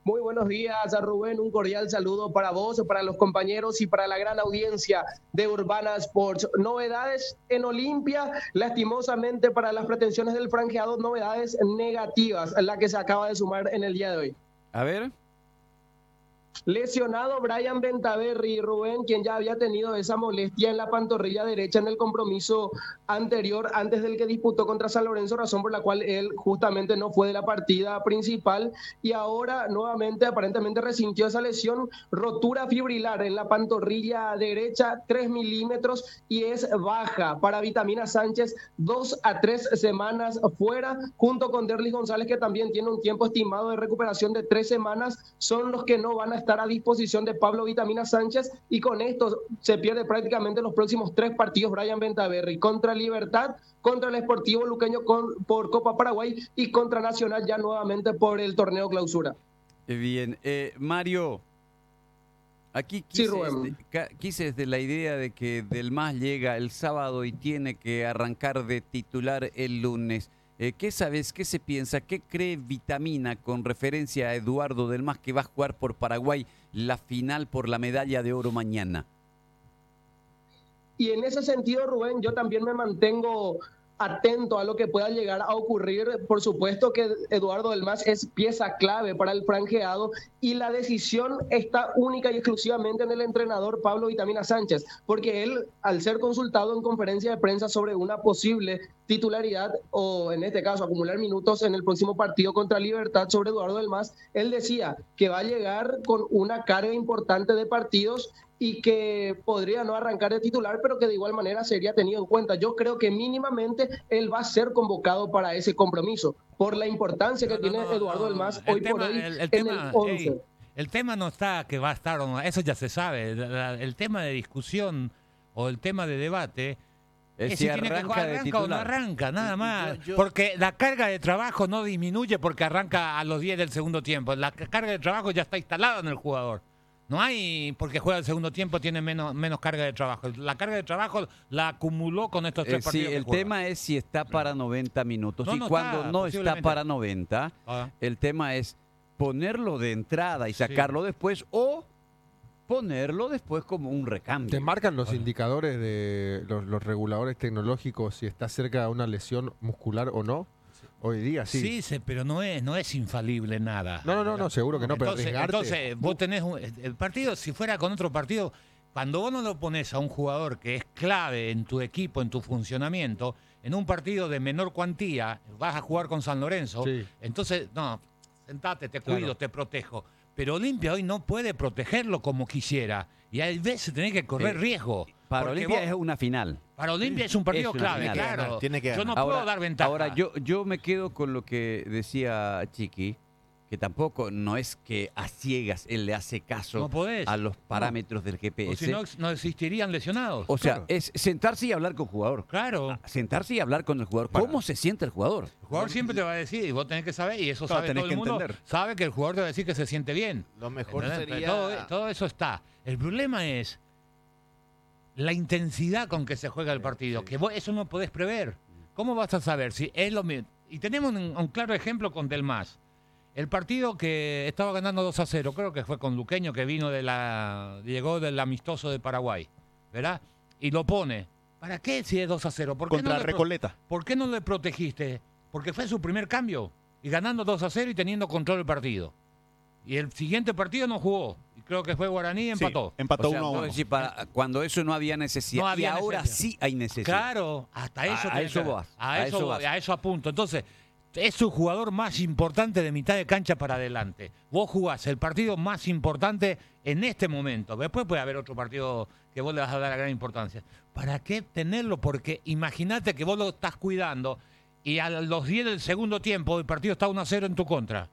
Muy buenos días, Rubén. Un cordial saludo para vos, para los compañeros y para la gran audiencia de Urbana Sports. Novedades en Olimpia, lastimosamente para las pretensiones del franjeado, novedades negativas, la que se acaba de sumar en el día de hoy. A ver. Lesionado Brian Bentaberry, Rubén, quien ya había tenido esa molestia en la pantorrilla derecha en el compromiso anterior, antes del que disputó contra San Lorenzo, razón por la cual él justamente no fue de la partida principal, y ahora nuevamente aparentemente resintió esa lesión, rotura fibrilar en la pantorrilla derecha, 3 milímetros, y es baja para Vitamina Sánchez, 2 a 3 semanas fuera, junto con Derlis González, que también tiene un tiempo estimado de recuperación de 3 semanas, son los que no van a estar a disposición de Pablo Vitamina Sánchez, y con esto se pierde prácticamente los próximos 3 partidos Brian Bentaberry, contra Libertad, contra el Sportivo Luqueño por Copa Paraguay y contra Nacional ya nuevamente por el torneo clausura. Bien, Mario, aquí Sí, quise desde la idea de que Del Mas llega el sábado y tiene que arrancar de titular el lunes. ¿Qué sabes? ¿Qué se piensa? ¿Qué cree Vitamina con referencia a Eduardo Del Mas, que va a jugar por Paraguay la final por la medalla de oro mañana? Y en ese sentido, Rubén, yo también me mantengo atento a lo que pueda llegar a ocurrir. Por supuesto que Eduardo Del Mas es pieza clave para el franjeado y la decisión está única y exclusivamente en el entrenador Pablo Vitamina Sánchez, porque él, al ser consultado en conferencia de prensa sobre una posible titularidad o en este caso acumular minutos en el próximo partido contra Libertad sobre Eduardo Del Mas, él decía que va a llegar con una carga importante de partidos y que podría no arrancar de titular, pero que de igual manera sería tenido en cuenta. Yo creo que mínimamente él va a ser convocado para ese compromiso, por la importancia que tiene Eduardo Del Mas hoy por hoy en el 11. El tema no está que va a estar o no, eso ya se sabe. El tema de discusión o el tema de debate es si arranca o no arranca, nada más. Porque la carga de trabajo no disminuye porque arranca a los 10 del segundo tiempo. La carga de trabajo ya está instalada en el jugador. No hay, porque juega el segundo tiempo, tiene menos carga de trabajo. La carga de trabajo la acumuló con estos 3 partidos. Sí, el tema es si está para 90 minutos. Y cuando no está para 90, el tema es ponerlo de entrada y sacarlo después, o ponerlo después como un recambio. ¿Te marcan los indicadores de los reguladores tecnológicos si está cerca de una lesión muscular o no? Hoy día sí. Sí, pero no es infalible nada. No, seguro que no, pero arriesgarte. Entonces, vos tenés el partido, si fuera con otro partido, cuando vos no lo pones a un jugador que es clave en tu equipo, en tu funcionamiento, en un partido de menor cuantía, vas a jugar con San Lorenzo, entonces, no, sentate, te cuido, te protejo. Pero Olimpia hoy no puede protegerlo como quisiera. Y a veces tenés que correr riesgo. Para Olimpia es una final. Para Olimpia es un partido clave, final. claro. Yo no puedo dar ventaja. Ahora, yo me quedo con lo que decía Chiqui, que tampoco no es que a ciegas él le hace caso a los parámetros del GPS. O si no, no existirían lesionados. O sea, es sentarse y hablar con el jugador. Claro. Sentarse y hablar con el jugador. ¿Cómo se siente el jugador? El jugador siempre te va a decir, y vos tenés que saber, y eso sabe todo el mundo, sabe que el jugador te va a decir que se siente bien. Lo mejor sería... Todo eso está. El problema es la intensidad con que se juega el partido, que vos eso no podés prever. ¿Cómo vas a saber si es lo mismo? Y tenemos un claro ejemplo con Del Mas. El partido que estaba ganando 2-0, creo que fue con Luqueño, que llegó del amistoso de Paraguay, ¿verdad? Y lo pone. ¿Para qué si es 2-0? Contra Recoleta. ¿Por qué no le protegiste? Porque fue su primer cambio. Y ganando 2-0 y teniendo control del partido. Y el siguiente partido no jugó. Y creo que fue Guaraní y empató. Sí, empató 1-1. Cuando eso no había necesidad. Ahora sí hay necesidad. Claro, hasta eso. A eso apunto. Entonces, es su jugador más importante de mitad de cancha para adelante. Vos jugás el partido más importante en este momento. Después puede haber otro partido que vos le vas a dar la gran importancia. ¿Para qué tenerlo? Porque imagínate que vos lo estás cuidando y a los 10 del segundo tiempo el partido está 1-0 en tu contra.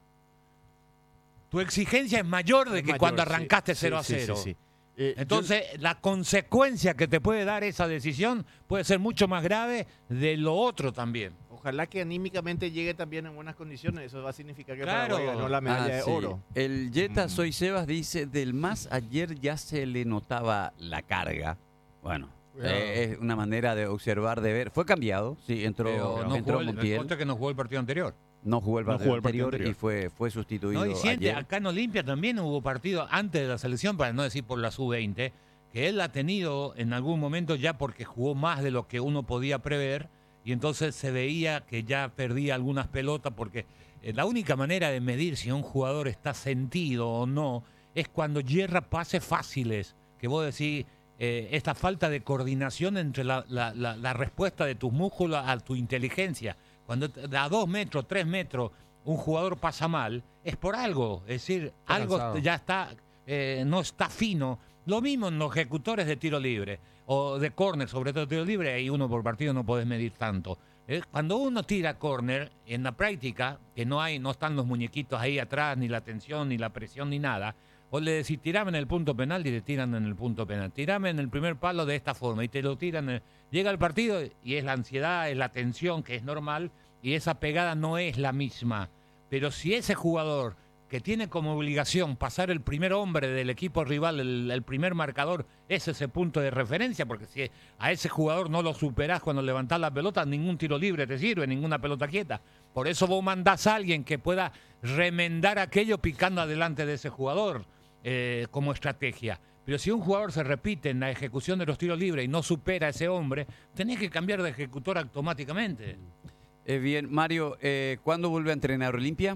Tu exigencia es mayor de que cuando arrancaste 0-0. Sí. Entonces, la consecuencia que te puede dar esa decisión puede ser mucho más grave de lo otro también. Ojalá que anímicamente llegue también en buenas condiciones. Eso va a significar que Paraguay ganó la medalla de oro. El Jetta Soy Sebas dice, Del Mas ayer ya se le notaba la carga. Bueno, es una manera de observar, de ver. Fue cambiado, sí, entró Montiel. Montiel. Que no jugó el partido anterior. No jugó el partido anterior y fue sustituido. No, y siente, ayer. acá en Olimpia también hubo partido antes de la selección, para no decir por la sub-20, que él ha tenido en algún momento ya porque jugó más de lo que uno podía prever, y entonces se veía que ya perdía algunas pelotas, porque la única manera de medir si un jugador está sentido o no es cuando hierra pases fáciles, que vos decís, esta falta de coordinación entre la respuesta de tus músculos a tu inteligencia. Cuando a 2 metros, 3 metros, un jugador pasa mal, es por algo. Es decir, Está algo cansado. ya está, no está fino. Lo mismo en los ejecutores de tiro libre o de córner, sobre todo tiro libre, ahí uno por partido no podés medir tanto. Cuando uno tira córner, en la práctica, que no están los muñequitos ahí atrás, ni la tensión, ni la presión, ni nada, vos le decís, tirame en el punto penal y te tiran en el punto penal. Tirame en el primer palo de esta forma y te lo tiran. Llega el partido y es la ansiedad, es la tensión, que es normal, y esa pegada no es la misma. Pero si ese jugador que tiene como obligación pasar el primer hombre del equipo rival, el primer marcador, es ese punto de referencia, porque si a ese jugador no lo superás cuando levantás la pelota, ningún tiro libre te sirve, ninguna pelota quieta. Por eso vos mandás a alguien que pueda remendar aquello picando adelante de ese jugador como estrategia. Pero si un jugador se repite en la ejecución de los tiros libres y no supera a ese hombre, tenés que cambiar de ejecutor automáticamente. Bien, Mario, ¿cuándo vuelve a entrenar Olimpia?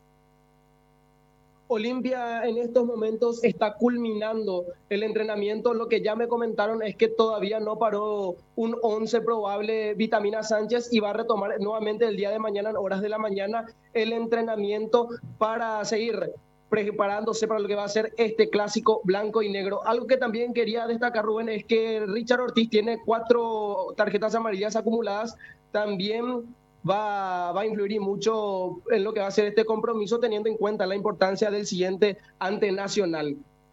Olimpia en estos momentos está culminando el entrenamiento. Lo que ya me comentaron es que todavía no paró un 11 probable Vitamina Sánchez y va a retomar nuevamente el día de mañana, en horas de la mañana, el entrenamiento para seguir preparándose para lo que va a ser este clásico blanco y negro. Algo que también quería destacar, Rubén, es que Richard Ortiz tiene 4 tarjetas amarillas acumuladas. También va a influir mucho en lo que va a ser este compromiso, teniendo en cuenta la importancia del siguiente ante Nacional.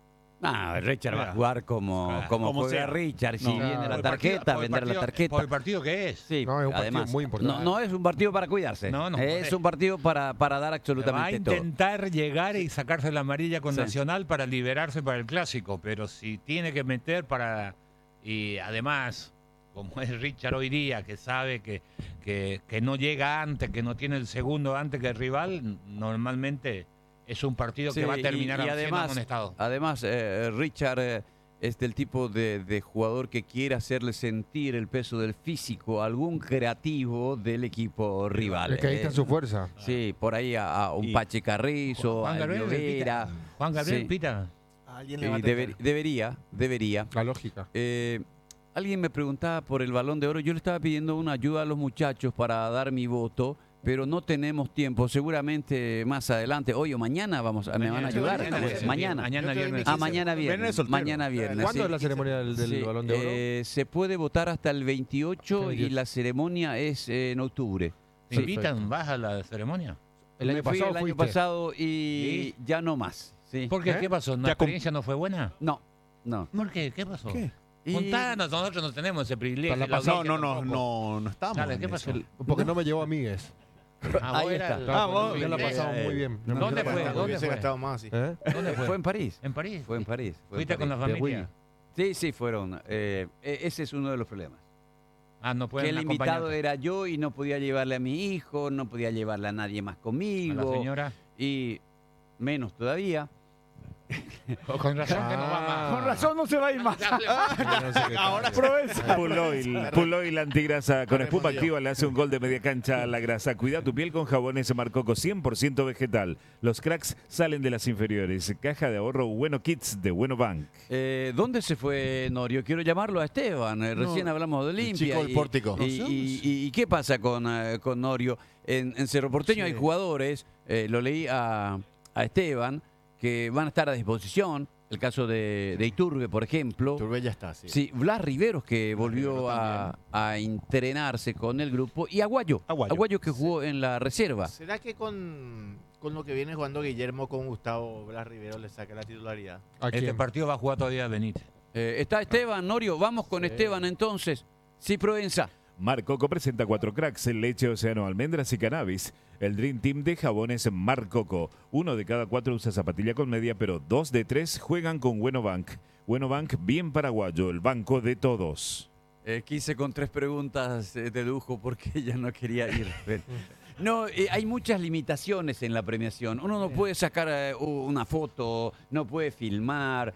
Richard va a jugar como juega sea. Richard. Si No. viene la tarjeta, vender la tarjeta. Por el partido que es. Sí, No, es un partido además, muy importante. no es un partido para cuidarse. No, es un partido para dar Va a absolutamente todo. intentar llegar y sacarse la amarilla con Sí. Nacional para liberarse para el clásico, pero si tiene que meter para... Y además, como es Richard hoy día, que sabe que no llega antes, que no tiene el segundo antes que el rival, normalmente es un partido que Sí, va a terminar y siendo además, amonestado. Además, Richard es del tipo de jugador que quiere hacerle sentir el peso del físico a algún creativo del equipo rival. Es que ahí está su fuerza. Sí, por ahí a un Pache Carrizo, Juan a Gabriel Llovera. Juan Gabriel Sí. pita. Alguien Y le va a tener. debería. La lógica. Alguien me preguntaba por el Balón de Oro. Yo le estaba pidiendo una ayuda a los muchachos para dar mi voto, pero no tenemos tiempo. Seguramente más adelante, hoy o mañana me van a ayudar. Mañana. Mañana viernes. Mañana viernes. Mañana viernes. ¿Cuándo sí. es la ceremonia del Sí, Balón de Oro? se puede votar hasta el 28 y 28. la ceremonia es en octubre. ¿Te invitan? ¿Vas a la ceremonia? El año Me fui pasado el año fuiste. pasado y ya no más. Sí. ¿Por qué? ¿Eh? ¿Qué pasó? ¿La experiencia no fue buena? No. ¿Por qué? ¿Qué pasó? ¿Qué? Y- Contanos, nosotros no tenemos ese privilegio. Para la la pasada- audiencia tampoco. No estamos. Dale, en ¿qué pasó? eso. Porque no me llevó amigues. Ahí vos está. eras el- vos- Ya la pasamos muy bien. ¿Dónde fue? ¿Dónde Hubiese fue? gastado más, sí. ¿Eh? ¿Dónde fue? Fue en París. ¿En París? Fue en París. fue en ¿Fuiste con la París. familia? Sí, fueron. Ese es uno de los problemas. Ah, no Que pueden el invitado acompañarte. era yo y no podía llevarle a mi hijo, no podía llevarle a nadie más ¿A conmigo. la señora? Y menos todavía. Con razón que no va más. Con razón no se va a ir más. Ahora Proeza. Puloil antigrasa con espuma Arrepentido. activa le hace un gol de media cancha a la grasa. Cuida tu piel con jabones Marcoco 100% vegetal. Los cracks salen de las inferiores. Caja de ahorro Bueno Kids de Bueno Bank. ¿Dónde se fue Norio? Quiero llamarlo a Esteban. Recién hablamos de Olimpia. chico del Pórtico. ¿Y qué pasa con Norio? En Cerro Porteño hay jugadores, lo leí a Esteban, que van a estar a disposición. El caso de Iturbe, por ejemplo. Turbey ya está, sí. Sí, Blas Riveros, que volvió Rivero a entrenarse con el grupo. Y Aguayo. Aguayo. Que jugó en la reserva. ¿Será que con lo que viene jugando Guillermo con Gustavo Blas Rivero le saca la titularidad? ¿A Este quién? partido va a jugar todavía Benítez. Está Esteban, Norio. Vamos con Esteban entonces. Sí, Provenza. Marcoco presenta 4 cracks en leche, océano, almendras y cannabis. El Dream Team de jabones Marcoco. 1 de cada 4 usa zapatilla con media, pero 2 de 3 juegan con Bueno Bank. Bueno Bank, bien paraguayo, el banco de todos. Quise con 3 preguntas de lujo porque ella no quería ir. No, hay muchas limitaciones en la premiación. Uno no puede sacar una foto, no puede filmar.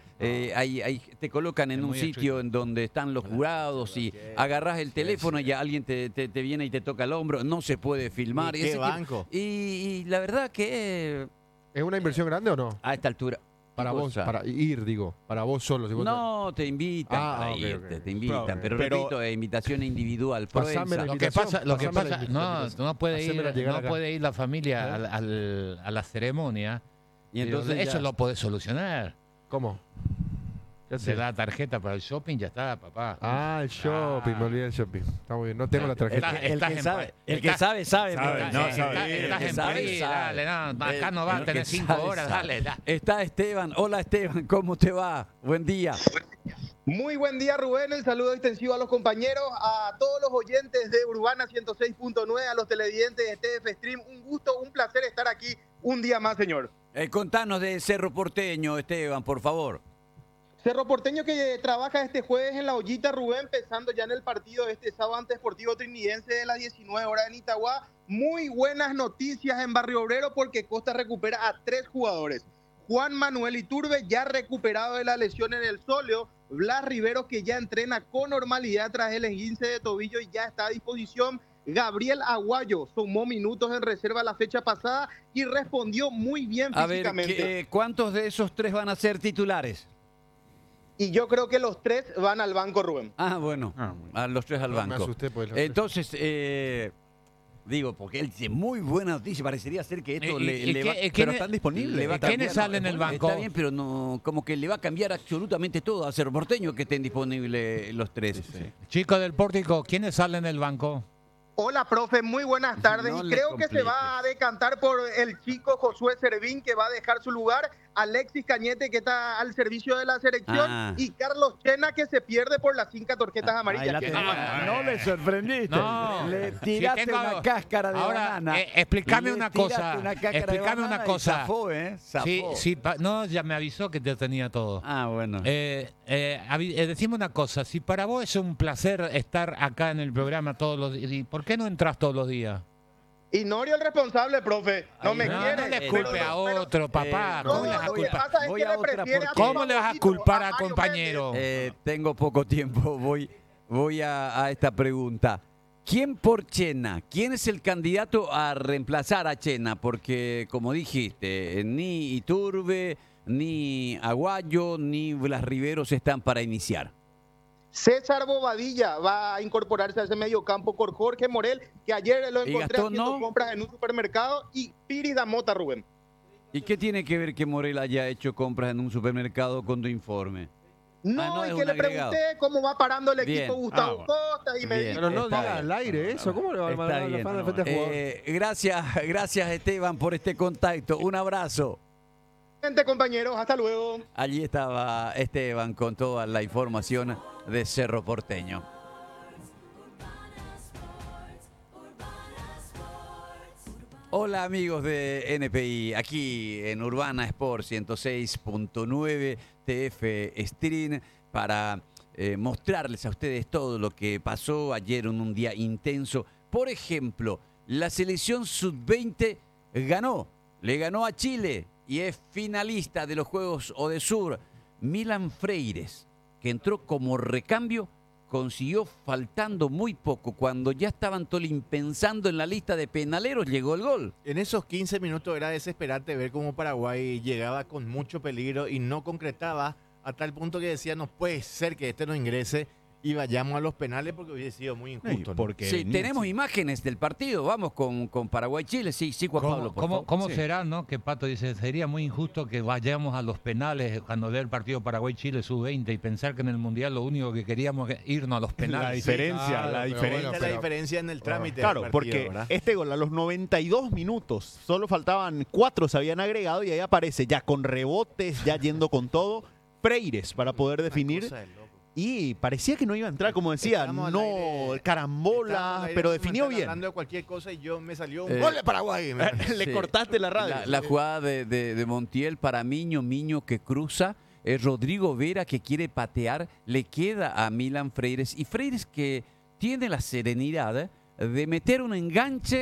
Te colocan en un sitio en donde están los jurados y agarrás el teléfono y alguien te viene y te toca el hombro. No se puede filmar. ¿Qué banco? Y la verdad que ¿Es una inversión grande o no? a esta altura... Para vos, para ir, digo. Para vos solo. Si vos No, te invitan para irte, te invitan. Pero repito, es invitación individual. Pasame la Lo que pasa, no puede Hacémela ir la familia a la ceremonia. Y entonces eso ya- lo podés solucionar. ¿Cómo? ¿Qué Se haces? da tarjeta para el shopping, ya está, papá. Ah, el shopping, me olvidé del shopping. Está muy bien, no tengo la tarjeta. El que sabe, sabe. Estás en París, dale, no, acá no va a tener 5 horas, dale. Está Esteban. Hola Esteban, ¿cómo te va? Buen día. Muy buen día, Rubén. El saludo extensivo a los compañeros, a todos los oyentes de Urbana 106.9, a los televidentes de TF Stream. Un gusto, un placer estar aquí un día más, señor. Contanos de Cerro Porteño, Esteban, por favor. Cerro Porteño que trabaja este jueves en la ollita, Rubén, pensando ya en el partido de este sábado ante Sportivo Trinidense de las 19 horas en Itagua. Muy buenas noticias en Barrio Obrero porque Costa recupera a 3 jugadores. Juan Manuel Iturbe ya recuperado de la lesión en el sóleo. Blas Rivero que ya entrena con normalidad tras el esguince de tobillo y ya está a disposición. Gabriel Aguayo sumó minutos en reserva la fecha pasada y respondió muy bien físicamente. A ver, ¿cuántos de esos 3 van a ser titulares? Y yo creo que los 3 van al banco, Rubén. Ah, bueno, a los 3 al No, banco. me asusté por los 3. Entonces, digo, porque él dice muy buena noticia, parecería ser que esto le va... Pero están disponibles. ¿Quiénes salen en el banco? Está bien, pero no, como que le va a cambiar absolutamente todo a Cerro Porteño que estén disponibles los 3. Chicos del Pórtico, ¿quiénes salen en el banco? Hola, profe, muy buenas tardes. No Y le creo que se va a decantar por el chico Josué Servín, que va a dejar su lugar, Alexis Cañete, que está al servicio de la selección, y Carlos Chena, que se pierde por las 5 tarjetas amarillas. No le sorprendiste. No. Le tiraste una cáscara de banana. Explícame Le una tiraste cosa. una cáscara de Explícame banana una y cosa. zafó, zafó. Sí, no, ya me avisó que te tenía todo. Ah, bueno. Decime una cosa, si para vos es un placer estar acá en el programa todos los días, ¿por qué no entras todos los días? Y Norio el responsable, profe. No me quiere. No le culpe a otro, papá. ¿Cómo le vas a Lo que culpar? pasa es Voy que a le otra prefiere porque- a ¿Cómo su le vas a favorito, culpar al Mario compañero? Tengo poco tiempo, voy a esta pregunta. ¿Quién por Chena? ¿Quién es el candidato a reemplazar a Chena? Porque, como dijiste, ni Iturbe, ni Aguayo, ni Blas Riveros están para iniciar. César Bobadilla va a incorporarse a ese mediocampo con Jorge Morel, que ayer lo ¿Y encontré Gastón haciendo no? compras en un supermercado, y Piri Damota, Rubén. ¿Y qué tiene que ver que Morel haya hecho compras en un supermercado con tu informe? No, es y que un le agregado. pregunté cómo va parando el Bien. equipo Gustavo Costa y me Bien. dijo... Pero no Está diga bien. al aire eso. ¿Cómo le va a Está mandar bien. la frente al jugador? Gracias Esteban por este contacto. Un abrazo. Gente, compañeros, hasta luego. Allí estaba Esteban con toda la información de Cerro Porteño. Hola amigos de NPI, aquí en Urbana Sport 106.9 TF Stream para mostrarles a ustedes todo lo que pasó ayer en un día intenso. Por ejemplo, la selección sub-20 le ganó a Chile y es finalista de los Juegos Odesur. Milan Freires, que entró como recambio, consiguió faltando muy poco. Cuando ya estaban Tolín pensando en la lista de penaleros, llegó el gol. En esos 15 minutos era desesperante ver cómo Paraguay llegaba con mucho peligro y no concretaba, a tal punto que decía, no puede ser que este no ingrese y vayamos a los penales porque hubiese sido muy injusto. ¿no? Porque Sí, tenemos imágenes del partido. Vamos con Paraguay-Chile. Sí, Juan Pablo, por favor. ¿Cómo Sí. será, no? Que Pato dice, sería muy injusto que vayamos a los penales cuando dé el partido Paraguay-Chile sub-20 y pensar que en el Mundial lo único que queríamos es irnos a los la penales. diferencia, claro, la pero diferencia. bueno, Esta es la diferencia en el trámite. del Claro, partido, porque ¿verdad? este gol a los 92 minutos, solo faltaban 4, se habían agregado y ahí aparece ya con rebotes, ya yendo con todo, Freires para poder definir. Cosa de loco. Y parecía que no iba a entrar, como decía, Estábamos al no, aire, Estábamos carambola, al aire pero en un definió momento bien. hablando de cualquier cosa y yo me salió un Eh, gol de Paraguay. Le Sí. cortaste la radio. La jugada de Montiel para Miño que cruza. Rodrigo Vera que quiere patear. Le queda a Milan Freires. Y Freires que tiene la serenidad de meter un enganche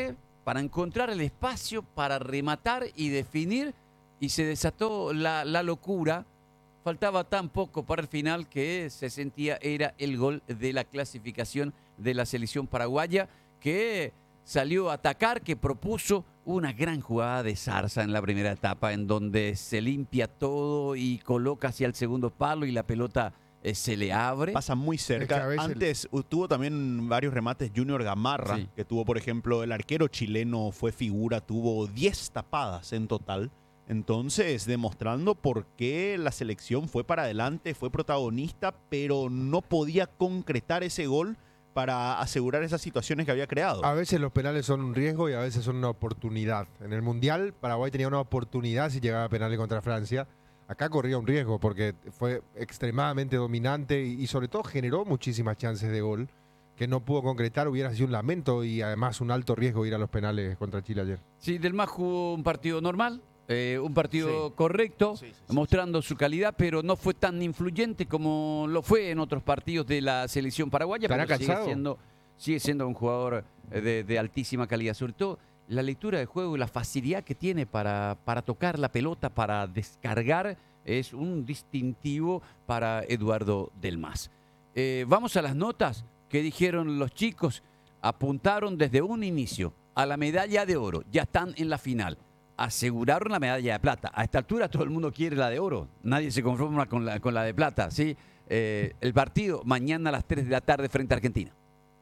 para encontrar el espacio para rematar y definir, y se desató la locura. Faltaba tan poco para el final que se sentía era el gol de la clasificación de la selección paraguaya, que salió a atacar, que propuso una gran jugada de Zarza en la primera etapa, en donde se limpia todo y coloca hacia el segundo palo y la pelota se le abre. Pasa muy cerca. Es que a veces Antes tuvo también varios remates Junior Gamarra, Sí. que tuvo, por ejemplo, el arquero chileno fue figura, tuvo 10 tapadas en total. Entonces, demostrando por qué la selección fue para adelante, fue protagonista, pero no podía concretar ese gol para asegurar esas situaciones que había creado. A veces los penales son un riesgo y a veces son una oportunidad. En el Mundial, Paraguay tenía una oportunidad si llegaba a penales contra Francia. Acá corría un riesgo porque fue extremadamente dominante y sobre todo generó muchísimas chances de gol que no pudo concretar. Hubiera sido un lamento y además un alto riesgo ir a los penales contra Chile ayer. Sí, Del Mas jugó un partido normal, un partido Sí. Sí, correcto, sí, sí, mostrando su calidad, pero no fue tan influyente como lo fue en otros partidos de la selección paraguaya. ¿Estará Pero cansado? sigue siendo un jugador de altísima calidad, sobre todo la lectura del juego y la facilidad que tiene para tocar la pelota, para descargar, es un distintivo para Eduardo Del Mas. Vamos a las notas que dijeron los chicos. Apuntaron desde un inicio a la medalla de oro, ya están en la final. Aseguraron la medalla de plata. A esta altura todo el mundo quiere la de oro. Nadie se conforma con la de plata, ¿sí? El partido mañana a las 3 de la tarde frente a Argentina.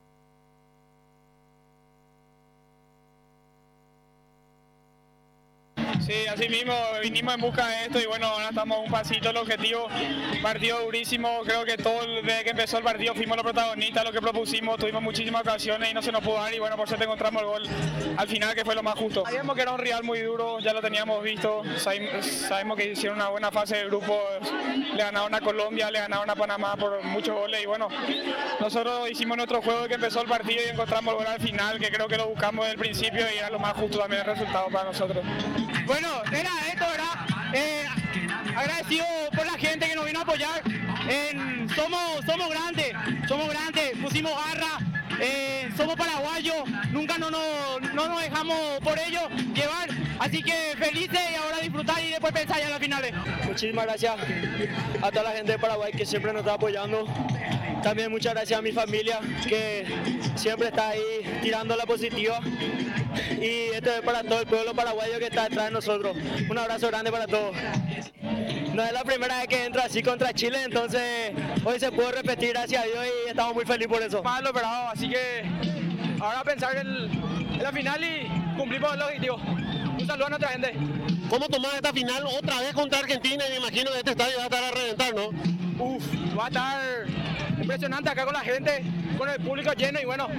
Sí, así mismo, vinimos en busca de esto y bueno, ahora estamos un pasito al objetivo. Partido durísimo, creo que desde que empezó el partido fuimos los protagonistas, lo que propusimos, tuvimos muchísimas ocasiones y no se nos pudo dar y bueno, por suerte encontramos el gol al final que fue lo más justo. Sabíamos que era un rival muy duro, ya lo teníamos visto, sabemos que hicieron una buena fase de grupo, le ganaron a Colombia, le ganaron a Panamá por muchos goles y bueno, nosotros hicimos nuestro juego desde que empezó el partido y encontramos el gol al final, que creo que lo buscamos desde el principio y era lo más justo también el resultado para nosotros. Bueno, era esto, ¿verdad? Agradecido por la gente que nos vino a apoyar. Somos grandes, pusimos garra, somos paraguayos, nunca no nos dejamos por ello llevar. Así que felices y ahora disfrutar y después pensar ya en las finales. Muchísimas gracias a toda la gente de Paraguay que siempre nos está apoyando. También muchas gracias a mi familia que siempre está ahí tirando la positiva. Y esto es para todo el pueblo paraguayo que está detrás de nosotros. Un abrazo grande para todos. No es la primera vez que entro así contra Chile, entonces hoy se pudo repetir, gracias a Dios, y estamos muy felices por eso. Más lo esperado, así que ahora pensar en la final y cumplimos el objetivo. Un saludo a nuestra gente. ¿Cómo tomar esta final otra vez contra Argentina? Y me imagino que este estadio va a estar a reventar, ¿no? Va a estar impresionante acá con la gente, con el público lleno y bueno.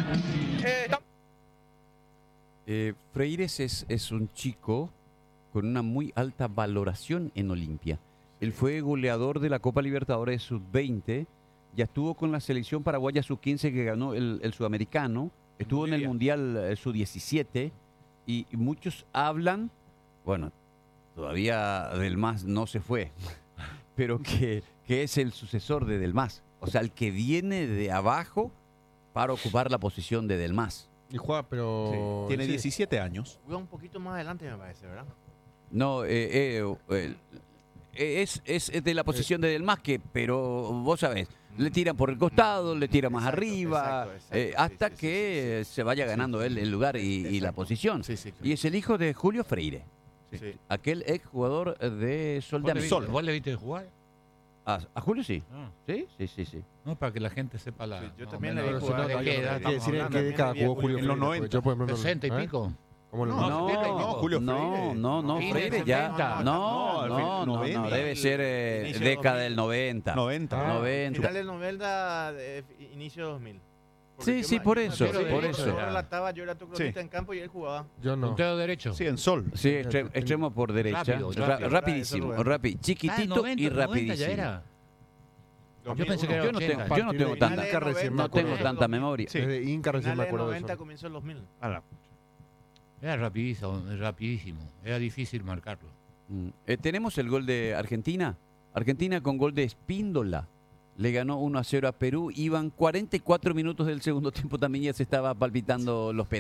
Freires es un chico con una muy alta valoración en Olimpia. Él fue goleador de la Copa Libertadores Sub-20, ya estuvo con la selección paraguaya Sub-15 que ganó el Sudamericano, estuvo en el Mundial Sub-17 y muchos hablan, bueno, todavía Del Mas no se fue, pero que es el sucesor de Del Mas, o sea, el que viene de abajo para ocupar la posición de Del Mas. Y juega, pero... Tiene 17 años. Juega un poquito más adelante, me parece, ¿verdad? No, es de la posición de Del Mas, pero vos sabés, le tiran por el costado, le tiran más arriba, hasta que se vaya ganando él el lugar y la posición. Sí, sí, claro. Y es el hijo de Julio Freire, Sí. aquel exjugador de Sol de América. ¿Vos le viste jugar? A Julio sí. Ah. Sí. No, para que la gente sepa la. Sí, yo más o también menos le vi de jugar, qué yo edad creo que Hay que estamos decir en hablando. qué década jugó Julio En los Freire, 90. yo, por ejemplo, 60 y ¿eh? pico. ¿Cómo no? No, No, Julio Freire. no, Fines Freire ya. 70. No, No, 90. debe ser Inicio de década 2000. del 90. 90. 90. Final del 90, inicio 2000. Sí, sí, por eso, por eso. Yo era. relataba, yo era tu cronista en campo y él jugaba. Yo no. Puntero derecho. Sí, en Sol. Sí, extremo por derecha. Rápido. Rapidísimo, chiquitito 90, y 90 ya rapidísimo. era. 2001. Yo pensé que era Yo no 80. tengo Finales tanta, del 90, no tengo comienzo tanta del 2000. memoria. Desde Inca recién me Finales del acuerdo de 90, eso. comienzo del 2000. Era rapidísimo. Era difícil marcarlo. Tenemos el gol de Argentina. Argentina con gol de Espíndola. Le ganó 1-0 a Perú. Iban 44 minutos del segundo tiempo, también ya se estaba palpitando los penales.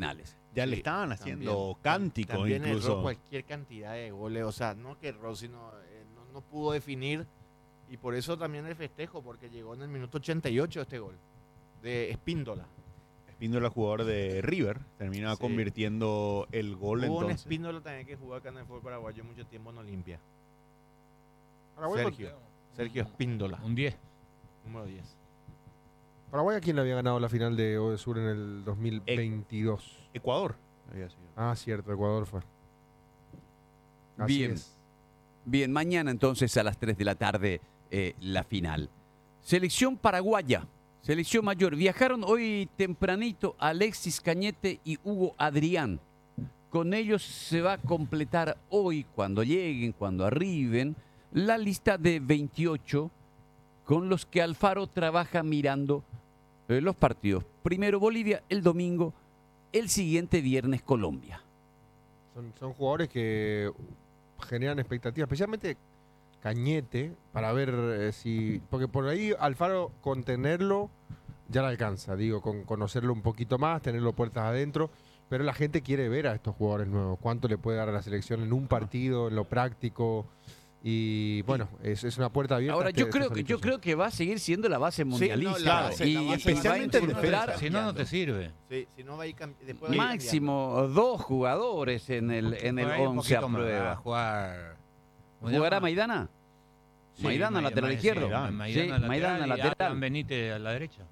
Ya le Sí, estaban haciendo también. cántico También erró incluso. cualquier cantidad de goles, o sea, no que erró, sino no pudo definir, y por eso también el festejo, porque llegó en el minuto 88 este gol de Espíndola. Espíndola, jugador de River, termina Sí. convirtiendo el gol. Hubo un Entonces Espíndola también que jugó acá en el fútbol paraguayo mucho tiempo en Olimpia. Paraguay, Sergio Espíndola, Un 10. número 10. Paraguay, ¿a quién le había ganado la final de Odesur en el 2022? Ecuador había sido. Ah, cierto, Ecuador fue. Así Bien. es. Bien, mañana entonces a las 3 de la tarde la final. Selección paraguaya, selección mayor. Viajaron hoy tempranito Alexis Cañete y Hugo Adrián. Con ellos se va a completar hoy, cuando lleguen, cuando arriben, la lista de 28 con los que Alfaro trabaja mirando los partidos. Primero Bolivia, el domingo, el siguiente viernes Colombia. Son jugadores que generan expectativas, especialmente Cañete, para ver si... Porque por ahí Alfaro, con tenerlo, ya le alcanza, digo, con conocerlo un poquito más, tenerlo puertas adentro, pero la gente quiere ver a estos jugadores nuevos, cuánto le puede dar a la selección en un partido, en lo práctico, y bueno, es una puerta abierta. Ahora, yo creo que va a seguir siendo la base mundialista. la base y especialmente va a encontrar Si no, no te sirve. Sí, si no va a ir después va a ir máximo 2 jugadores en el Por ahí un 11 a poquito más, va a prueba. jugar. ¿cómo se ¿Jugará llama? Maidana? Sí, Maidana, lateral izquierdo. Maidana, Sí, Maidana, y lateral. Alan Benítez a la derecha.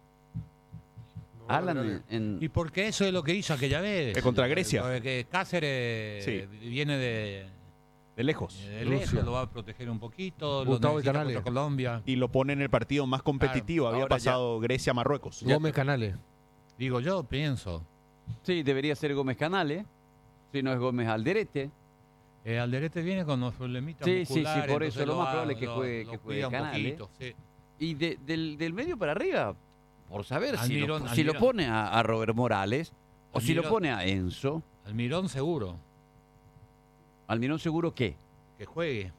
Alan en... Y porque eso es lo que hizo aquella vez. Contra Grecia. Que Cáceres Sí. viene de lejos. lejos, lo va a proteger un poquito. Gustavo lo necesita Canales. contra Colombia. Y lo pone en el partido más competitivo. Claro. Había Ahora pasado Grecia-Marruecos. Gómez Canales. Digo yo, pienso. Sí, debería ser Gómez Canales. Si no es Gómez Alderete. Alderete viene con unos problemitas Sí, sí, sí, musculares, por eso entonces lo más va- probable es que lo- juegue- lo que juegue cuida un Canales. poquito, sí. Y del medio para arriba, por saber si lo Almirón. pone a Robert Morales o si lo Almirón. pone a Enzo. Almirón seguro, Almirón seguro que. que juegue.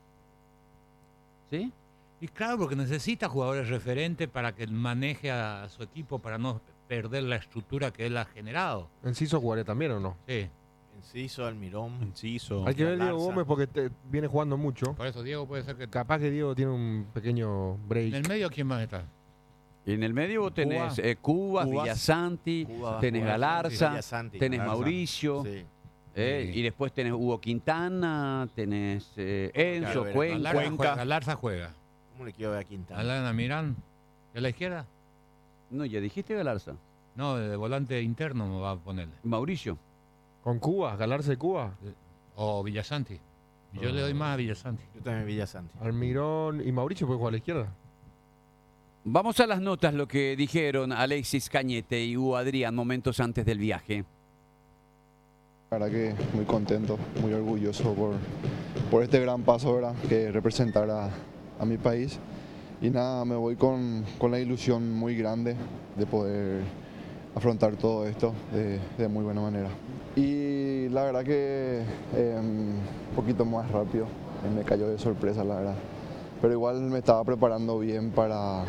¿Sí? Y claro, porque necesita jugadores referentes para que maneje a su equipo, para no perder la estructura que él ha generado. ¿Enciso jugaría también o no? Sí, Enciso, Almirón. Enciso. Hay que ver a Diego Galarza. Gómez porque viene jugando mucho. por eso Diego puede ser que... Capaz que Diego tiene un pequeño break. En el medio, ¿quién más está? Y en el medio vos tenés Cuba. Cubas, Cubas. Villasanti, Cuba va a tenés jugar, Galarza, Villasanti, tenés Galarza. Mauricio, Sí. y después tenés Hugo Quintana, tenés Enzo, ver, Cuenca. Galarza juega. ¿Cómo le quiero ver a Quintana? Alan Almirón, ¿de la izquierda? No, ya dijiste Galarza. No, de volante interno me va a ponerle. Mauricio. ¿Con Cuba? ¿Galarse de Cuba? O Villasanti. Yo le doy más a Villasanti. Yo también Villasanti. Almirón y Mauricio puede jugar a la izquierda. Vamos a las notas, lo que dijeron Alexis Cañete y Hugo Adrián momentos antes del viaje. La verdad que muy contento, muy orgulloso por este gran paso, ¿verdad? Que representar a mi país. Y nada, me voy con la ilusión muy grande de poder afrontar todo esto de muy buena manera. Y la verdad que un poquito más rápido, me cayó de sorpresa, la verdad. Pero igual me estaba preparando bien para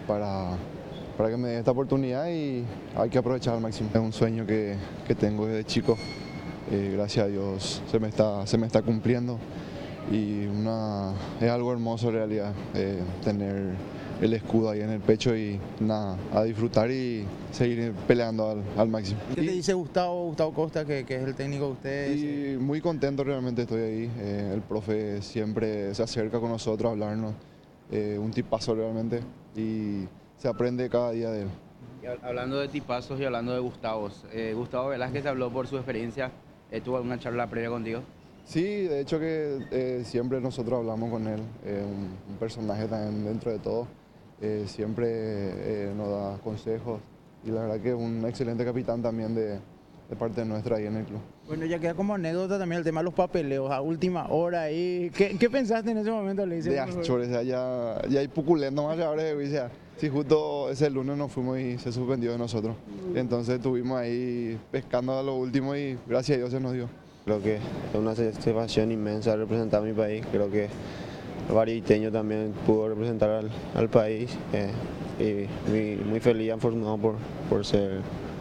que me dé esta oportunidad y hay que aprovechar al máximo. Es un sueño que tengo desde chico. Gracias a Dios se me está cumpliendo y es algo hermoso en realidad tener el escudo ahí en el pecho y nada, a disfrutar y seguir peleando al máximo. ¿Qué te dice Gustavo Costa, que es el técnico de ustedes? Y muy contento realmente estoy ahí, el profe siempre se acerca con nosotros a hablarnos, un tipazo realmente y se aprende cada día de él. Y hablando de tipazos y hablando de Gustavo Velázquez habló por su experiencia. ¿Tuvo alguna charla previa contigo? Sí, de hecho que siempre nosotros hablamos con él, un personaje también dentro de todo, siempre nos da consejos y la verdad que es un excelente capitán también de parte nuestra ahí en el club. Bueno, ya queda como anécdota también el tema de los papeleos a última hora ahí. ¿Qué pensaste en ese momento? Le dice, De achores, ya hay puculento más ahora, sí, justo ese lunes nos fuimos y se suspendió de nosotros. Entonces estuvimos ahí pescando a lo último y gracias a Dios se nos dio. Creo que es una satisfacción inmensa representar a mi país. Creo que Variteño también pudo representar al país y muy feliz y afortunado por ser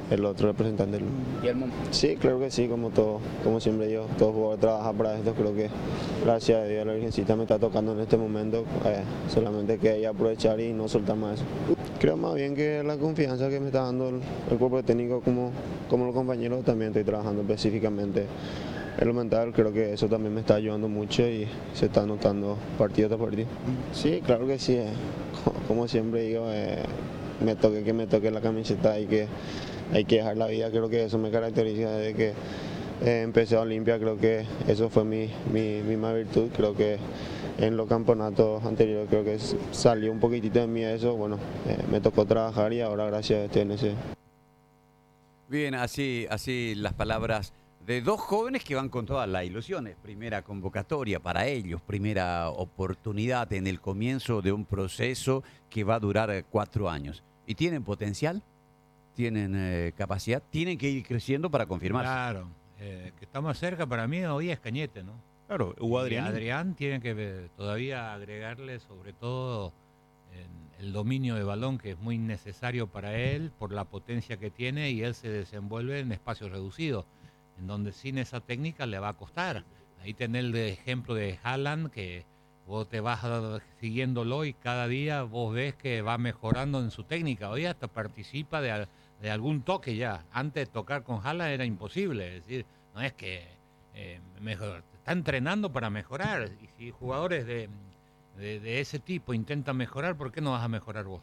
el otro representante del club. ¿Y el momento? Sí, claro que sí, como siempre digo, todo jugador trabaja para esto, creo que gracias a Dios la Virgencita me está tocando en este momento, solamente que hay que aprovechar y no soltar más eso. Creo más bien que la confianza que me está dando el cuerpo técnico como los compañeros, también estoy trabajando específicamente en lo mental, creo que eso también me está ayudando mucho y se está notando partido tras partido. Sí, claro que sí, como siempre digo, me toque la camiseta, hay que dejar la vida, creo que eso me caracteriza desde que empecé a Olimpia, creo que eso fue mi más virtud, creo que en los campeonatos anteriores creo que salió un poquitito de mí eso, bueno, me tocó trabajar y ahora gracias a estoy en ese. Bien, así las palabras de dos jóvenes que van con todas las ilusiones. Primera convocatoria para ellos, primera oportunidad en el comienzo de un proceso que va a durar 4 años. ¿Y tienen potencial? ¿Tienen capacidad? Tienen que ir creciendo para confirmarse. Claro, que está más cerca para mí hoy es Cañete, ¿no? Claro, Hugo Adrián. Adrián tiene que todavía agregarle sobre todo el dominio de balón, que es muy necesario para él por la potencia que tiene, y él se desenvuelve en espacios reducidos, en donde sin esa técnica le va a costar. Ahí tenés el ejemplo de Haaland, que vos te vas siguiéndolo y cada día vos ves que va mejorando en su técnica. Hoy hasta participa de algún toque ya. Antes de tocar con Haaland era imposible. Es decir, no es que está entrenando para mejorar. Y si jugadores de ese tipo intentan mejorar, ¿por qué no vas a mejorar vos?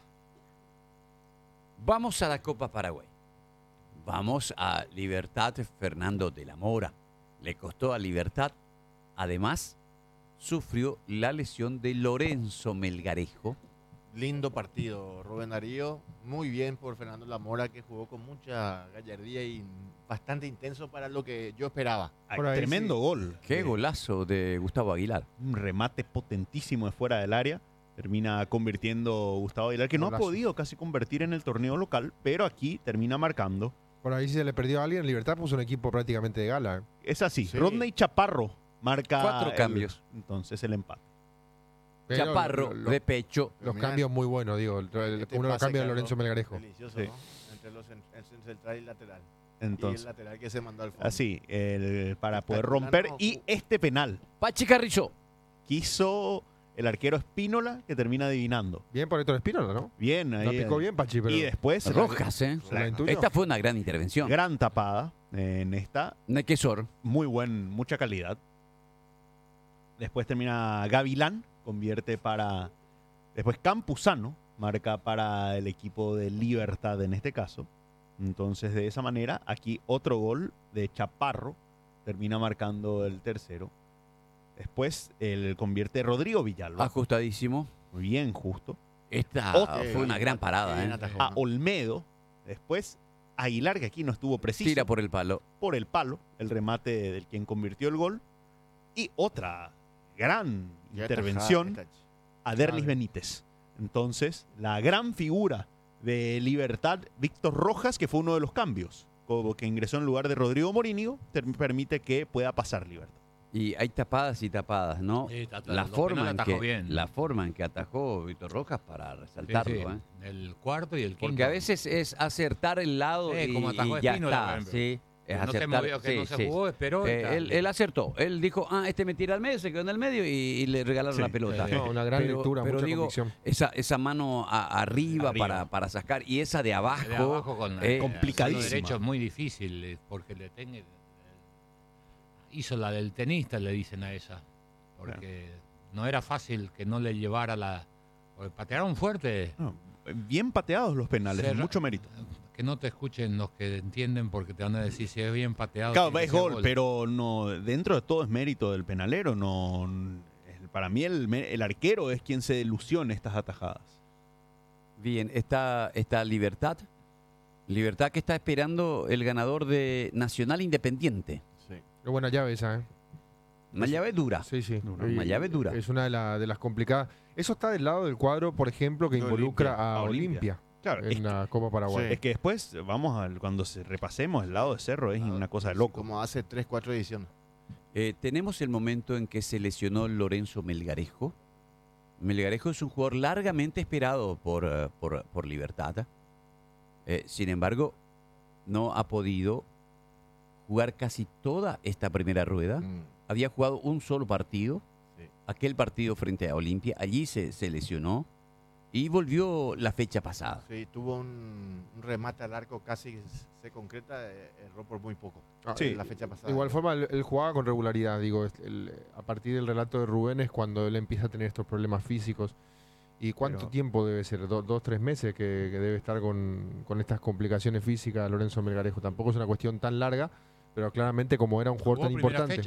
Vamos a la Copa Paraguay. Vamos a Libertad Fernando de la Mora. Le costó a Libertad. Además, sufrió la lesión de Lorenzo Melgarejo. Lindo partido, Rubén Darío. Muy bien por Fernando Lamora, que jugó con mucha gallardía y bastante intenso para lo que yo esperaba. Tremendo gol. Qué golazo de Gustavo Aguilar. Un remate potentísimo de fuera del área. Termina convirtiendo Gustavo Aguilar, que no ha podido casi convertir en el torneo local, pero aquí termina marcando. Por ahí si se le perdió a alguien, Libertad puso un equipo prácticamente de gala. Es así, Sí. Rodney Chaparro marca 4 cambios. Entonces el empate. Pero Chaparro de pecho. Los cambios muy buenos, digo. Uno de los cambios de Lorenzo Melgarejo. Delicioso, Sí. ¿no? Entre el central y el lateral. Entonces, y el lateral que se mandó al fondo. así, para poder romper. Y este penal. Pachi Carrizo. Quiso el arquero Espínola, que termina adivinando. Bien por Héctor Espínola, ¿no? Bien, La ahí. picó bien, Pachi, pero... Y después. Rojas, ¿eh? ¿Se la intuyó? Esta fue una gran intervención. Gran tapada en esta. Nequesor. Mucha calidad. Después termina Gavilán, convierte para... Después Campuzano, marca para el equipo de Libertad en este caso. Entonces, de esa manera, aquí otro gol de Chaparro, termina marcando el tercero. Después el convierte Rodrigo Villalba. Ajustadísimo. Muy bien, justo. Esta fue una gran parada, ¿eh? A Olmedo. Después Aguilar, que aquí no estuvo preciso. Tira por el palo. Por el palo, el remate del quien convirtió el gol. Y otra gran intervención a Derlis Benítez. Entonces, la gran figura de Libertad, Víctor Rojas, que fue uno de los cambios, como que ingresó en lugar de Rodrigo Morínigo, permite que pueda pasar Libertad. Y hay tapadas y tapadas, ¿no? Sí, la bien. forma en que atajó Víctor Rojas para resaltarlo, Sí, sí. ¿eh? El cuarto y el quinto. Porque a veces es acertar el lado y, como atajó y ya Espínola, por está. ejemplo. Sí, es No se acertar. movió, que sí, no se sí. jugó, esperó y tal. Él acertó. Él dijo, este me tira al medio, se quedó en el medio y le regalaron Sí. la pelota. No, una gran lectura, pero mucha digo, convicción. esa mano arriba. Para sacar y esa de abajo, De abajo con complicadísima. mano derecho es muy difícil porque hizo la del tenista, le dicen a esa, porque no era fácil que no le llevara porque patearon fuerte. No, bien pateados los penales, mucho mérito. Que no te escuchen los que entienden porque te van a decir si es bien pateado. Claro, tiene que es ser gol, pero no, dentro de todo es mérito del penalero. Para mí el arquero es quien se ilusiona estas atajadas. Bien, está Libertad. Libertad que está esperando el ganador de Nacional Independiente. Sí. Qué buena llave esa, ¿eh? Una llave dura. Sí, sí. Una llave dura. Es una de las complicadas. Eso está del lado del cuadro, por ejemplo, que De involucra Olimpia. a Olimpia. Claro, en la Copa Paraguay. Es que después, cuando repasemos el lado de Cerro, es una cosa de loco. Como hace 3-4 ediciones. Tenemos el momento en que se lesionó Lorenzo Melgarejo. Melgarejo es un jugador largamente esperado por Libertad. Sin embargo, no ha podido jugar casi toda esta primera rueda. Había jugado un solo partido, aquel partido frente a Olimpia, allí se lesionó y volvió la fecha pasada. Sí, tuvo un remate al arco casi se concreta, erró por muy poco. La fecha pasada. De igual forma, él jugaba con regularidad, digo, a partir del relato de Rubén es cuando él empieza a tener estos problemas físicos. ¿Y cuánto tiempo debe ser? ¿2, 3 meses que debe estar con estas complicaciones físicas Lorenzo Melgarejo? Tampoco es una cuestión tan larga, pero claramente como era un jugador tan importante.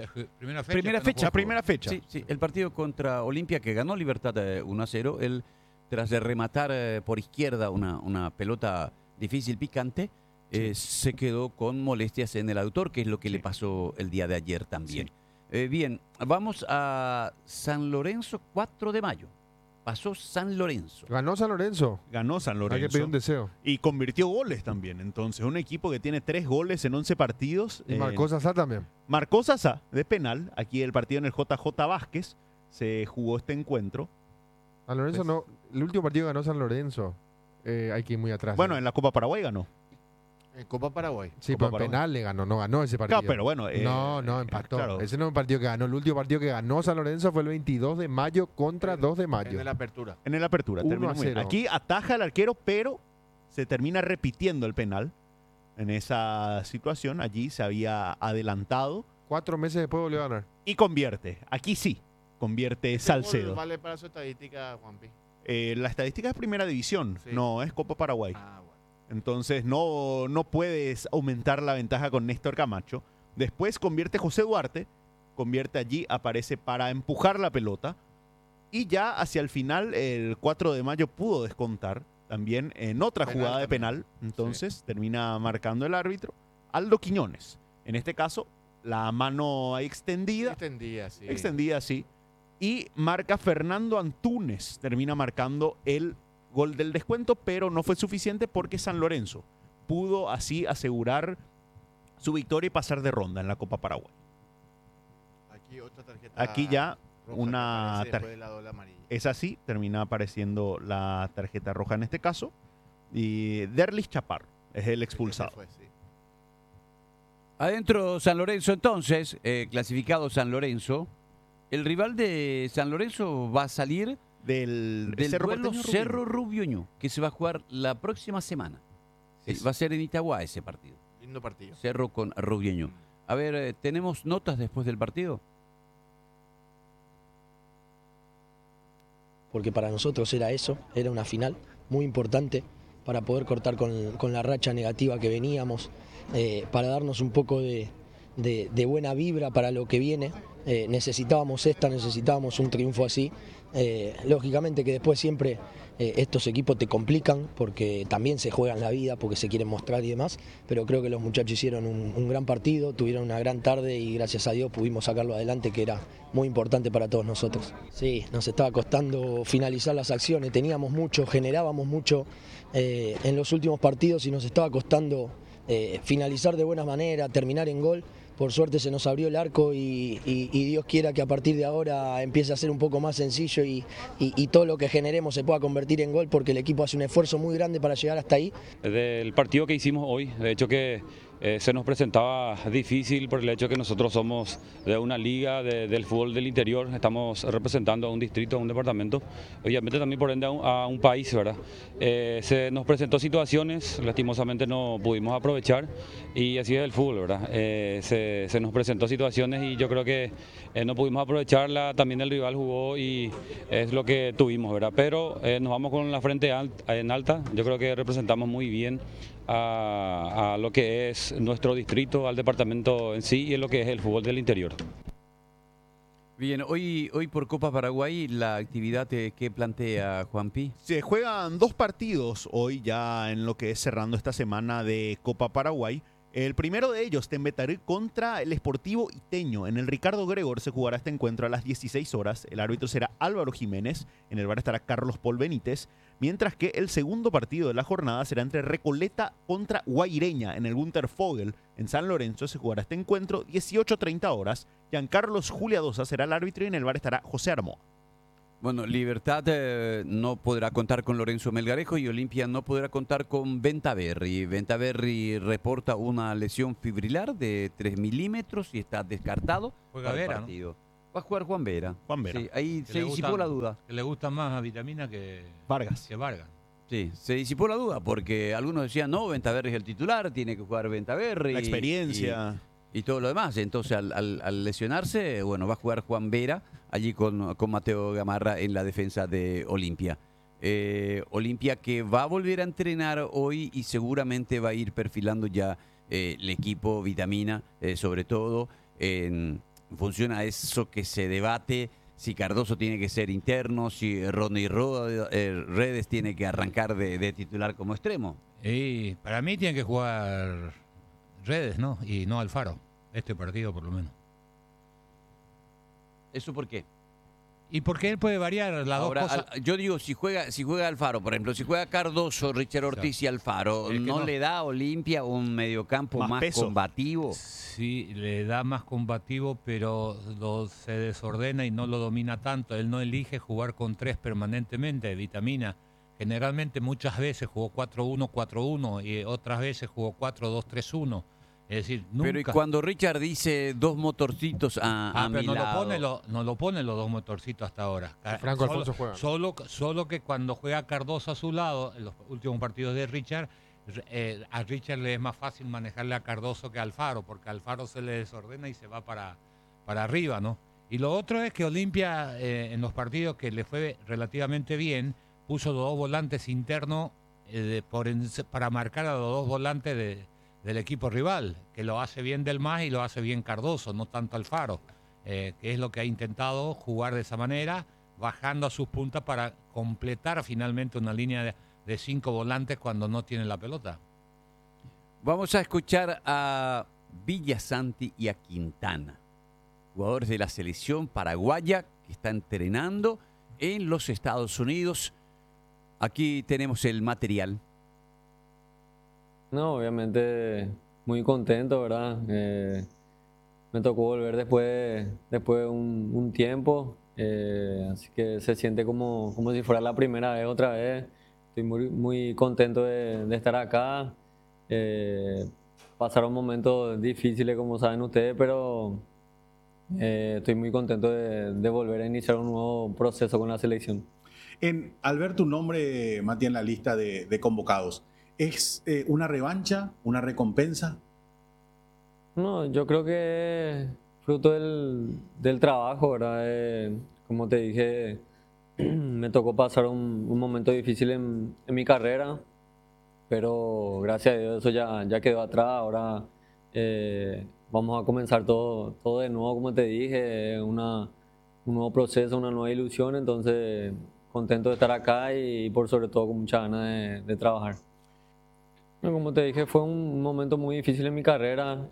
Primera fecha. Sí, el partido contra Olimpia que ganó Libertad 1-0, él tras de rematar por izquierda una pelota difícil, picante, se quedó con molestias en el aductor, que es lo que le pasó el día de ayer también. Bien, vamos a San Lorenzo, 4 de mayo. Pasó San Lorenzo. ¿Ganó San Lorenzo? Ganó San Lorenzo. Hay que pedir un deseo. Y convirtió goles también. Entonces, un equipo que tiene 3 goles en 11 partidos. Y marcó Sasá también. Marcó Sasá de penal. Aquí el partido en el JJ Vázquez se jugó este encuentro. San Lorenzo no. El último partido ganó San Lorenzo. Hay que ir muy atrás. Bueno, en la Copa Paraguay ganó. En Copa Paraguay. Sí, pero en penal le ganó, no ganó ese partido. Claro, pero bueno. No, empató. Claro. Ese no es un partido que ganó. El último partido que ganó San Lorenzo fue el 22 de mayo contra 2 de mayo. En la apertura. En el apertura. 1-0. Aquí ataja el arquero, pero se termina repitiendo el penal. En esa situación, allí se había adelantado. 4 meses después volvió a ganar. Y convierte. Aquí sí, convierte Salcedo. ¿Vale para su estadística, Juanpi? La estadística es primera división, Sí. no es Copa Paraguay. Bueno. Entonces no puedes aumentar la ventaja con Néstor Camacho. Después convierte José Duarte, convierte allí, aparece para empujar la pelota. Y ya hacia el final, el 4 de mayo pudo descontar también en otra jugada de penal. Entonces termina marcando el árbitro Aldo Quiñones. En este caso, la mano extendida. Extendida, sí. Y marca Fernando Antunes. Termina marcando el gol del descuento, pero no fue suficiente porque San Lorenzo pudo así asegurar su victoria y pasar de ronda en la Copa Paraguay. Aquí otra tarjeta. Aquí ya roja una que aparece después de la doble amarilla. Es así, termina apareciendo la tarjeta roja en este caso. Y Derlis Chaparro es el expulsado. Adentro San Lorenzo entonces, clasificado San Lorenzo. El rival de San Lorenzo va a salir del Cerro Porteño duelo Cerro Rubioño, que se va a jugar la próxima semana. Va a ser en Itagua ese partido. Lindo partido. Cerro con Rubioño. A ver, ¿tenemos notas después del partido? Porque para nosotros era eso, era una final muy importante para poder cortar con la racha negativa que veníamos, para darnos un poco de buena vibra para lo que viene. Necesitábamos un triunfo así. Lógicamente que después siempre estos equipos te complican porque también se juegan la vida, porque se quieren mostrar y demás, pero creo que los muchachos hicieron un gran partido, tuvieron una gran tarde y gracias a Dios pudimos sacarlo adelante, que era muy importante para todos nosotros. Sí, nos estaba costando finalizar las acciones, teníamos mucho, generábamos mucho en los últimos partidos y nos estaba costando finalizar de buena manera, terminar en gol. Por suerte se nos abrió el arco y Dios quiera que a partir de ahora empiece a ser un poco más sencillo y todo lo que generemos se pueda convertir en gol, porque el equipo hace un esfuerzo muy grande para llegar hasta ahí. Del partido que hicimos hoy, de hecho que se nos presentaba difícil por el hecho que nosotros somos de una liga del fútbol del interior, estamos representando a un distrito, a un departamento, obviamente también por ende a un país, ¿verdad? Se nos presentó situaciones, lastimosamente no pudimos aprovechar y así es el fútbol, ¿verdad? Se nos presentó situaciones y yo creo que no pudimos aprovecharla, también el rival jugó y es lo que tuvimos, ¿verdad? Pero nos vamos con la frente en alta, yo creo que representamos muy bien a lo que es nuestro distrito, al departamento en sí y en lo que es el fútbol del interior. Bien, hoy por Copa Paraguay, la actividad que plantea Juanpi. Se juegan 2 partidos hoy ya en lo que es cerrando esta semana de Copa Paraguay. El primero de ellos, Tembetarí contra el Sportivo Iteño. En el Ricardo Gregor se jugará este encuentro a las 16 horas. El árbitro será Álvaro Jiménez. En el bar estará Carlos Paul Benítez. Mientras que el segundo partido de la jornada será entre Recoleta contra Guaireña. En el Gunter Fogel, en San Lorenzo, se jugará este encuentro 18:30 horas. Giancarlos Juliadosa será el árbitro y en el bar estará José Armoa. Bueno, Libertad no podrá contar con Lorenzo Melgarejo y Olimpia no podrá contar con Ventaverri. Ventaverri reporta una lesión fibrilar de 3 milímetros y está descartado Juega para el Vera, partido. Va a jugar Juan Vera. Juan Vera. Sí, ahí Que se le disipó gustan- la duda. Que le gusta más a Vitamina que Vargas. Sí, se disipó la duda porque algunos decían, no, Ventaverri es el titular, tiene que jugar Ventaverri. La experiencia. Y todo lo demás. Entonces, al lesionarse, bueno, va a jugar Juan Vera allí con Mateo Gamarra en la defensa de Olimpia. Olimpia que va a volver a entrenar hoy y seguramente va a ir perfilando ya el equipo Vitamina, sobre todo en función a eso que se debate, si Cardoso tiene que ser interno, si Rodney Redes tiene que arrancar de titular como extremo. Y para mí tiene que jugar Redes, ¿no? Y no Alfaro. Este partido, por lo menos. ¿Eso por qué? Y porque él puede variar las Ahora, dos cosas. yo digo, si juega Alfaro, por ejemplo, si juega Cardoso, Richard Ortiz y Alfaro, Es que ¿no no. le da a Olimpia un mediocampo más combativo? Sí, le da más combativo, pero se desordena y no lo domina tanto. Él no elige jugar con 3 permanentemente, Vitamina. Generalmente muchas veces jugó 4-1-4-1 y otras veces jugó 4-2-3-1. Es decir, nunca... Pero y cuando Richard dice 2 motorcitos a mi pero lado. no lo pone los 2 motorcitos hasta ahora. Franco Alfonso juega. Solo que cuando juega Cardoso a su lado, en los últimos partidos de Richard, a Richard le es más fácil manejarle a Cardoso que a Alfaro, porque a Alfaro se le desordena y se va para arriba, ¿no? Y lo otro es que Olimpia, en los partidos que le fue relativamente bien, puso 2 volantes internos para marcar a los 2 volantes del equipo rival, que lo hace bien Del Mas y lo hace bien Cardoso, no tanto Alfaro, que es lo que ha intentado jugar de esa manera, bajando a sus puntas para completar finalmente una línea de 5 volantes cuando no tienen la pelota. Vamos a escuchar a Villasanti y a Quintana, jugadores de la selección paraguaya que están entrenando en los Estados Unidos. Aquí tenemos el material. No, obviamente muy contento, ¿verdad? Me tocó volver después de un tiempo, así que se siente como si fuera la primera vez otra vez. Estoy muy contento de estar acá. Pasaron momentos difíciles, como saben ustedes, pero estoy muy contento de volver a iniciar un nuevo proceso con la selección. Al ver tu nombre, Mati, en la lista de convocados, ¿es una revancha, una recompensa? No, yo creo que fruto del trabajo, ¿verdad? Como te dije, me tocó pasar un momento difícil en mi carrera, pero gracias a Dios eso ya quedó atrás. Ahora vamos a comenzar todo de nuevo, como te dije, un nuevo proceso, una nueva ilusión, entonces contento de estar acá y por sobre todo con muchas ganas de trabajar. Bueno, como te dije, fue un momento muy difícil en mi carrera.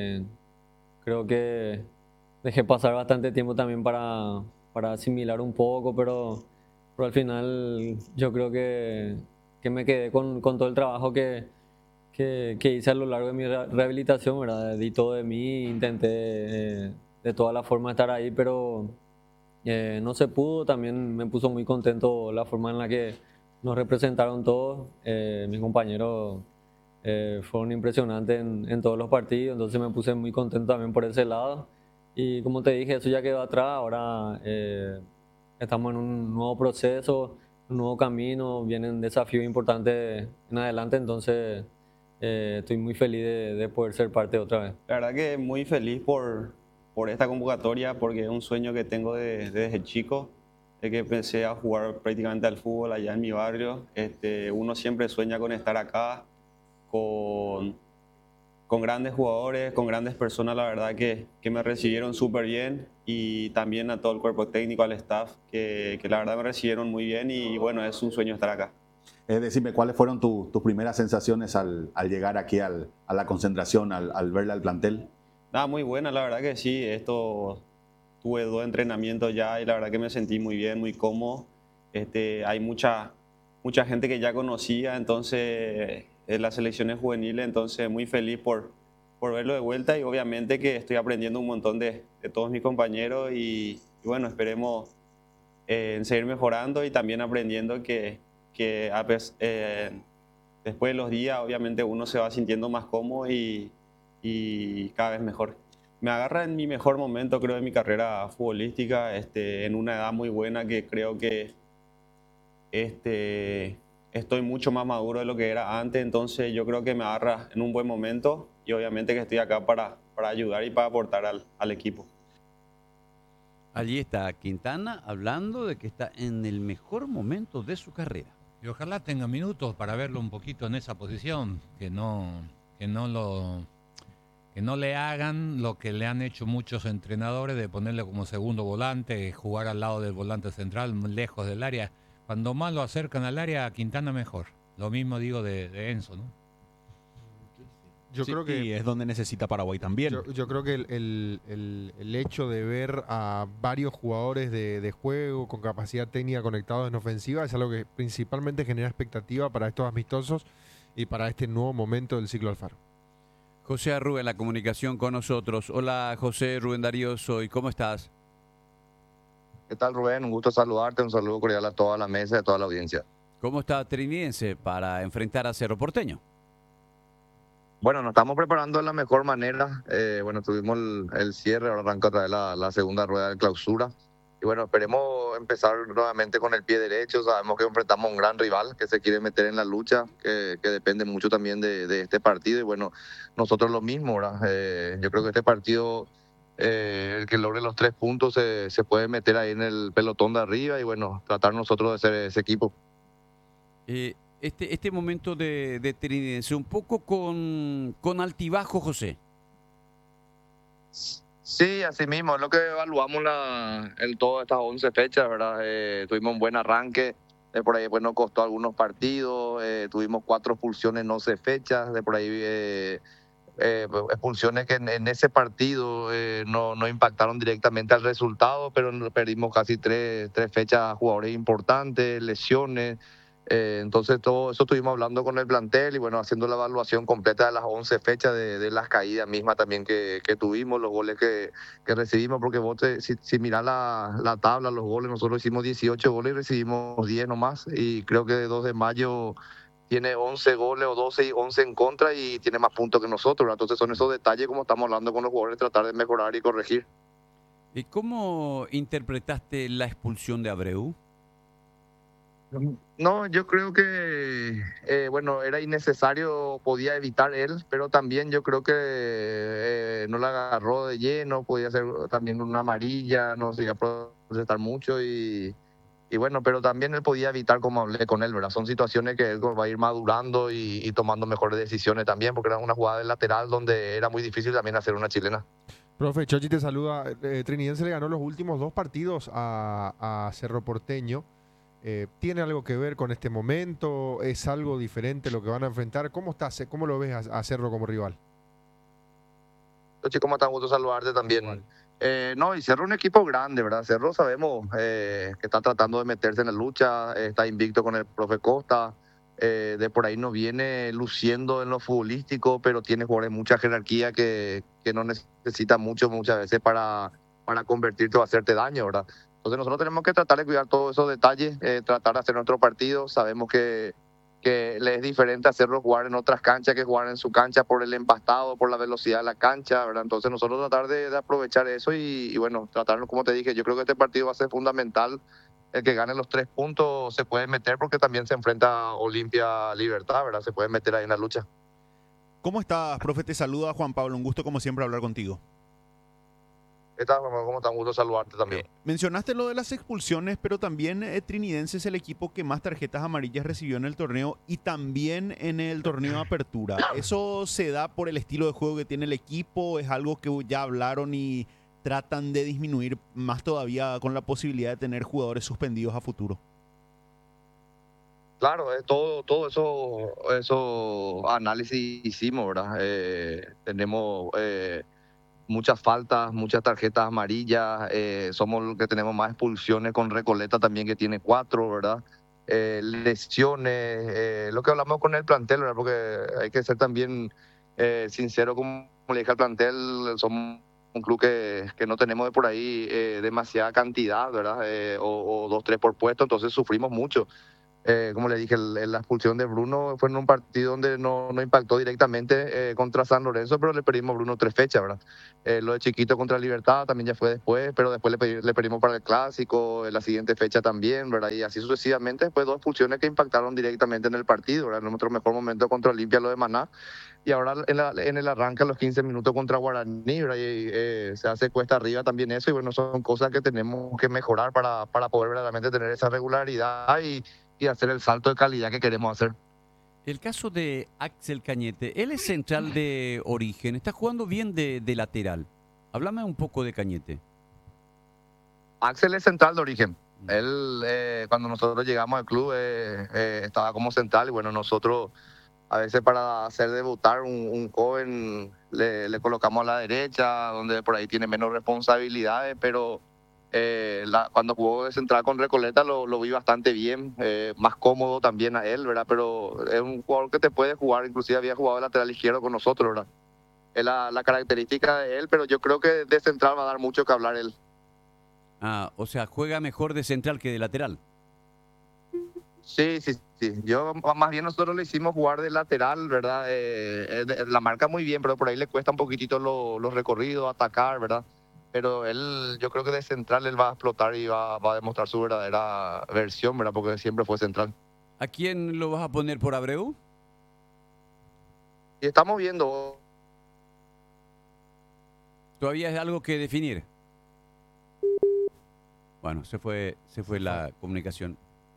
Creo que dejé pasar bastante tiempo también para asimilar un poco, pero al final yo creo que me quedé con todo el trabajo que hice a lo largo de mi rehabilitación, ¿verdad? Di todo de mí, intenté de toda la forma estar ahí, pero no se pudo. También me puso muy contento la forma en la que nos representaron todos. Mis compañeros fueron impresionantes en todos los partidos, entonces me puse muy contento también por ese lado. Y como te dije, eso ya quedó atrás. Ahora estamos en un nuevo proceso, un nuevo camino, vienen desafíos importantes en adelante, entonces estoy muy feliz de poder ser parte otra vez. La verdad que muy feliz por esta convocatoria, porque es un sueño que tengo desde chico, de que empecé a jugar prácticamente al fútbol allá en mi barrio. Uno siempre sueña con estar acá, con grandes jugadores, con grandes personas, la verdad que me recibieron súper bien, y también a todo el cuerpo técnico, al staff, que la verdad me recibieron muy bien, y bueno, es un sueño estar acá. Decime, ¿cuáles fueron tus primeras sensaciones al llegar aquí a la concentración, al verle al plantel? Nada, muy buena, la verdad que sí. Tuve 2 entrenamientos ya y la verdad que me sentí muy bien, muy cómodo. Hay mucha gente que ya conocía, entonces en las selecciones juveniles, entonces muy feliz por verlo de vuelta, y obviamente que estoy aprendiendo un montón de todos mis compañeros, y bueno, esperemos en seguir mejorando y también aprendiendo que después de los días obviamente uno se va sintiendo más cómodo y cada vez mejor. Me agarra en mi mejor momento, creo, de mi carrera futbolística, en una edad muy buena que creo que estoy mucho más maduro de lo que era antes, entonces yo creo que me agarra en un buen momento y obviamente que estoy acá para ayudar y para aportar al equipo. Allí está Quintana hablando de que está en el mejor momento de su carrera. Y ojalá tenga minutos para verlo un poquito en esa posición, que no le hagan lo que le han hecho muchos entrenadores de ponerle como segundo volante, jugar al lado del volante central, lejos del área. Cuando más lo acercan al área, a Quintana mejor. Lo mismo digo de Enzo, ¿no? Yo creo que y es donde necesita Paraguay también. Yo creo que el hecho de ver a varios jugadores de juego con capacidad técnica conectados en ofensiva es algo que principalmente genera expectativa para estos amistosos y para este nuevo momento del ciclo Alfaro. José Arrue en la comunicación con nosotros. Hola José, Rubén Darío soy. ¿Cómo estás? ¿Qué tal, Rubén? Un gusto saludarte, un saludo cordial a toda la mesa y a toda la audiencia. ¿Cómo está Trinidense para enfrentar a Cerro Porteño? Bueno, nos estamos preparando de la mejor manera. Bueno, tuvimos el cierre, ahora arranca otra vez la segunda rueda de clausura. Y bueno, esperemos empezar nuevamente con el pie derecho. Sabemos que enfrentamos a un gran rival que se quiere meter en la lucha, que depende mucho también de este partido. Y bueno, nosotros lo mismo, ¿verdad? Yo creo que este partido, el que logre los 3 puntos, se puede meter ahí en el pelotón de arriba y bueno, tratar nosotros de ser ese equipo. Este momento de Trinidense, un poco con altibajo, José. Sí, así mismo, es lo que evaluamos en todas estas 11 fechas, ¿verdad? Tuvimos un buen arranque, por ahí después nos costó algunos partidos, tuvimos 4 expulsiones en 11 fechas, de por ahí expulsiones que en ese partido no impactaron directamente al resultado, pero perdimos casi 3 fechas a jugadores importantes, lesiones. Entonces todo eso estuvimos hablando con el plantel y bueno, haciendo la evaluación completa de las 11 fechas de las caídas mismas también que tuvimos, los goles que recibimos, porque vos si mirás la tabla, los goles, nosotros hicimos 18 goles y recibimos 10 nomás y creo que 2 de mayo tiene 11 goles o 12 y 11 en contra y tiene más puntos que nosotros, ¿verdad? Entonces son esos detalles como estamos hablando con los jugadores, tratar de mejorar y corregir. ¿Y cómo interpretaste la expulsión de Abreu? No, yo creo que, bueno, era innecesario, podía evitar él, pero también yo creo que no la agarró de lleno, podía ser también una amarilla, no se iba a protestar mucho y bueno, pero también él podía evitar, como hablé con él, ¿verdad? Son situaciones que él va a ir madurando y tomando mejores decisiones también, porque era una jugada de lateral donde era muy difícil también hacer una chilena. Profe, Chochi te saluda. Trinidense le ganó los últimos 2 partidos a Cerro Porteño. ¿Tiene algo que ver con este momento? ¿Es algo diferente lo que van a enfrentar? ¿Cómo lo ves a Cerro como rival? Chochi, ¿cómo estás? Gusto saludarte también. No, y Cerro es un equipo grande, ¿verdad? Cerro sabemos que está tratando de meterse en la lucha, está invicto con el profe Costa, de por ahí no viene luciendo en lo futbolístico, pero tiene jugadores de mucha jerarquía que no necesita mucho muchas veces para convertirte o hacerte daño, ¿verdad? Entonces nosotros tenemos que tratar de cuidar todos esos detalles, tratar de hacer nuestro partido. Sabemos que le es diferente hacerlo jugar en otras canchas que jugar en su cancha por el empastado, por la velocidad de la cancha, ¿verdad? Entonces nosotros tratar de aprovechar eso y bueno, tratar, como te dije, yo creo que este partido va a ser fundamental. El que gane los 3 puntos se puede meter porque también se enfrenta a Olimpia Libertad, ¿verdad? Se puede meter ahí en la lucha. ¿Cómo estás, profe? Te saluda Juan Pablo, un gusto como siempre hablar contigo. ¿Qué tal, Juan Pablo? ¿Cómo está? Un gusto saludarte también. Mencionaste lo de las expulsiones, pero también Trinidense es el equipo que más tarjetas amarillas recibió en el torneo y también en el torneo de apertura. ¿Eso se da por el estilo de juego que tiene el equipo? ¿Es algo que ya hablaron y tratan de disminuir más todavía con la posibilidad de tener jugadores suspendidos a futuro? Claro, todo eso análisis hicimos, ¿verdad? Tenemos muchas faltas, muchas tarjetas amarillas, somos los que tenemos más expulsiones con Recoleta también que tiene 4, ¿verdad? Lesiones, lo que hablamos con el plantel, ¿verdad? Porque hay que ser también sincero, como le dije al plantel, somos un club que no tenemos de por ahí demasiada cantidad, ¿verdad? O 2, 3 por puesto, entonces sufrimos mucho. Como le dije, la expulsión de Bruno fue en un partido donde no impactó directamente contra San Lorenzo, pero le perdimos a Bruno 3 fechas, ¿verdad? Lo de Chiquito contra Libertad también ya fue después, pero después le perdimos para el Clásico, en la siguiente fecha también, ¿verdad? Y así sucesivamente, después 2 expulsiones que impactaron directamente en el partido, ¿verdad? En nuestro mejor momento contra Olimpia, lo de Maná, y ahora en el arranque a los 15 minutos contra Guaraní, ¿verdad? Y se hace cuesta arriba también eso, y bueno, son cosas que tenemos que mejorar para poder verdaderamente tener esa regularidad y hacer el salto de calidad que queremos hacer. El caso de Axel Cañete, él es central de origen, está jugando bien de lateral. Háblame un poco de Cañete. Axel es central de origen. Él, cuando nosotros llegamos al club, estaba como central y bueno, nosotros a veces para hacer debutar un joven le colocamos a la derecha, donde por ahí tiene menos responsabilidades, pero cuando jugó de central con Recoleta lo vi bastante bien, más cómodo también a él, ¿verdad? Pero es un jugador que te puede jugar, inclusive había jugado de lateral izquierdo con nosotros, ¿verdad? Es la característica de él, pero yo creo que de central va a dar mucho que hablar él. Ah, o sea, juega mejor de central que de lateral. Sí. Yo más bien nosotros le hicimos jugar de lateral, ¿verdad? La marca muy bien, pero por ahí le cuesta un poquitito los recorridos, atacar, ¿verdad? Pero él, yo creo que de central él va a explotar y va a demostrar su verdadera versión, ¿verdad? Porque siempre fue central. ¿A quién lo vas a poner por Abreu? Y estamos viendo. ¿Todavía es algo que definir? Bueno, se fue la comunicación.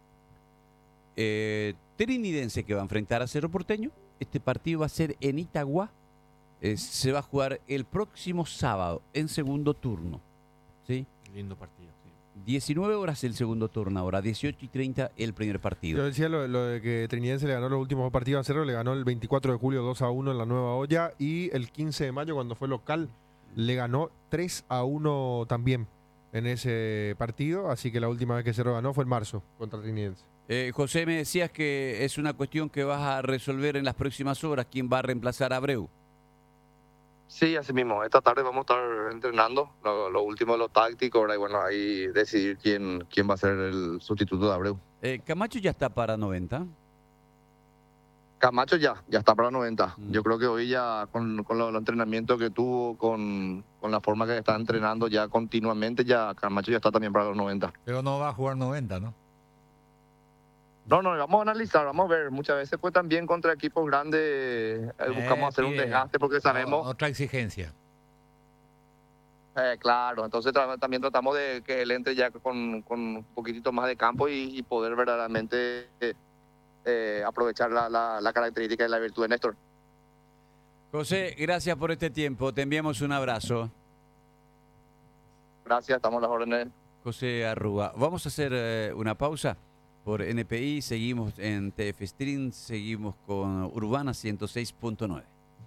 Trinidense que va a enfrentar a Cerro Porteño. Este partido va a ser en Itagua. Se va a jugar el próximo sábado en segundo turno. ¿Sí? Lindo partido. Sí. 19 horas el segundo turno, ahora 18:30 el primer partido. Yo decía lo de que Trinidense le ganó los últimos 2 partidos a Cerro, le ganó el 24 de julio 2-1 en la Nueva Olla y el 15 de mayo cuando fue local le ganó 3-1 también en ese partido, así que la última vez que Cerro ganó fue en marzo contra Trinidense. José, me decías que es una cuestión que vas a resolver en las próximas horas. ¿Quién va a reemplazar a Abreu? Sí, así mismo. Esta tarde vamos a estar entrenando lo último de lo táctico, ¿verdad? Y bueno, ahí decidir quién va a ser el sustituto de Abreu. Camacho ya está para 90. Camacho ya está para 90. Yo creo que hoy ya con los entrenamientos que tuvo, con la forma que está entrenando ya continuamente, ya Camacho ya está también para los 90. Pero no va a jugar 90, ¿no? No, vamos a analizar, vamos a ver. Muchas veces pues también contra equipos grandes buscamos hacer un desgaste porque sabemos... Otra exigencia. Claro, entonces también tratamos de que él entre ya con un poquitito más de campo y poder verdaderamente aprovechar la característica y la virtud de Néstor. José, gracias por este tiempo. Te enviamos un abrazo. Gracias, estamos a las órdenes. José Arruga. Vamos a hacer una pausa por NPI. Seguimos en TF Stream, seguimos con Urbana 106.9.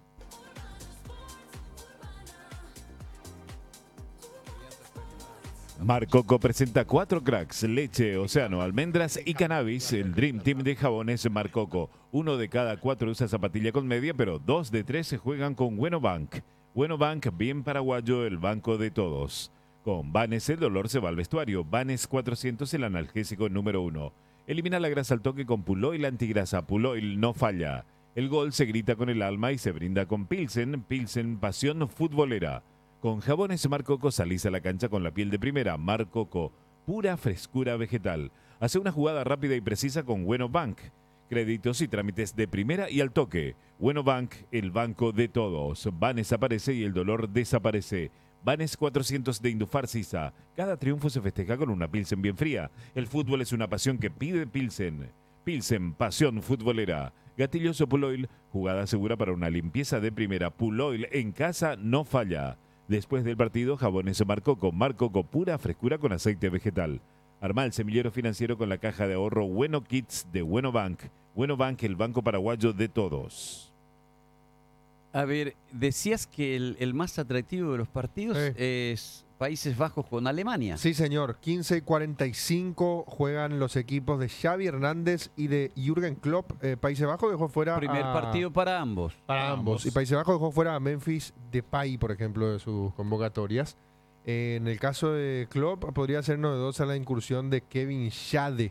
Mar Coco presenta 4 cracks: leche, océano, almendras y cannabis. El Dream Team de jabones Mar Coco. 1 de cada 4 usa zapatilla con media, pero 2 de 3 se juegan con Bueno Bank. Bueno Bank, bien paraguayo, el banco de todos. Con Vanes el dolor se va al vestuario. Vanes 400, el analgésico número 1. Elimina la grasa al toque con Puloil antigrasa. Puloil no falla. El gol se grita con el alma y se brinda con Pilsen. Pilsen, pasión futbolera. Con jabones Mar Coco salís a la cancha con la piel de primera. Mar Coco, pura frescura vegetal. Hace una jugada rápida y precisa con Bueno Bank. Créditos y trámites de primera y al toque. Bueno Bank, el banco de todos. Vanes aparece y el dolor desaparece. Vanes 400 de Indufar Sisa. Cada triunfo se festeja con una Pilsen bien fría. El fútbol es una pasión que pide Pilsen. Pilsen, pasión futbolera. Gatilloso Puloil, jugada segura para una limpieza de primera. Puloil en casa no falla. Después del partido, jabones Mar Coco. Mar Coco, pura frescura con aceite vegetal. Arma el semillero financiero con la caja de ahorro Bueno Kids de Bueno Bank. Bueno Bank, el banco paraguayo de todos. A ver, decías que el más atractivo de los partidos es Países Bajos con Alemania. Sí, señor. 15:45 juegan los equipos de Xavi Hernández y de Jürgen Klopp. Países Bajos dejó fuera Primer partido para ambos. Para ambos. Y Países Bajos dejó fuera a Memphis Depay, por ejemplo, de sus convocatorias. En el caso de Klopp, podría ser novedosa la incursión de Kevin Schade,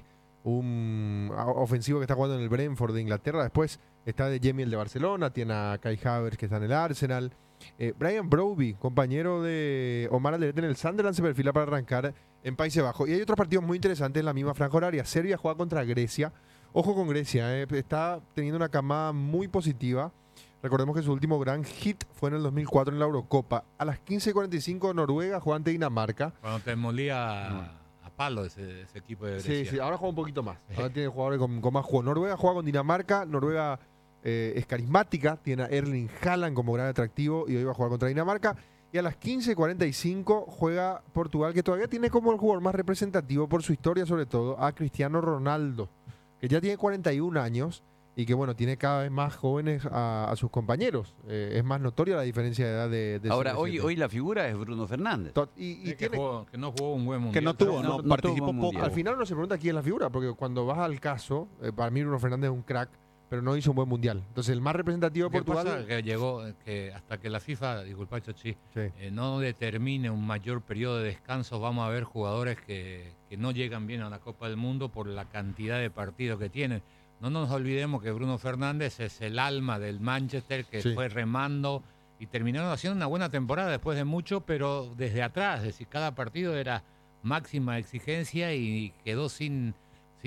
un ofensivo que está jugando en el Brentford de Inglaterra. Después está de Jamie, el de Barcelona. Tiene a Kai Havertz, que está en el Arsenal. Brian Brobby, compañero de Omar Alderete en el Sunderland, se perfila para arrancar en Países Bajos. Y hay otros partidos muy interesantes en la misma franja horaria. Serbia juega contra Grecia. Ojo con Grecia, está teniendo una camada muy positiva. Recordemos que su último gran hit fue en el 2004 en la Eurocopa. A las 15:45 Noruega juega ante Dinamarca. Cuando te molía a palo ese equipo de Grecia. Sí, ahora juega un poquito más. Ahora tiene jugadores con más juego. Noruega juega con Dinamarca. Noruega es carismática, tiene a Erling Haaland como gran atractivo y hoy va a jugar contra Dinamarca. Y a las 15:45 juega Portugal, que todavía tiene como el jugador más representativo por su historia, sobre todo, a Cristiano Ronaldo, que ya tiene 41 años y que, bueno, tiene cada vez más jóvenes a sus compañeros. Es más notoria la diferencia de edad de Ahora, hoy la figura es Bruno Fernández. Que no jugó un buen mundial. Que no tuvo, no participó poco. Al final uno se pregunta quién es la figura, porque cuando vas al caso, para mí Bruno Fernández es un crack, pero no hizo un buen mundial. Entonces, el más representativo de Portugal... Pasa que llegó, que hasta que la FIFA, disculpa Chochi, no determine un mayor periodo de descanso, vamos a ver jugadores que no llegan bien a la Copa del Mundo por la cantidad de partidos que tienen. No nos olvidemos que Bruno Fernández es el alma del Manchester, que fue remando y terminaron haciendo una buena temporada después de mucho, pero desde atrás, es decir, cada partido era máxima exigencia y quedó sin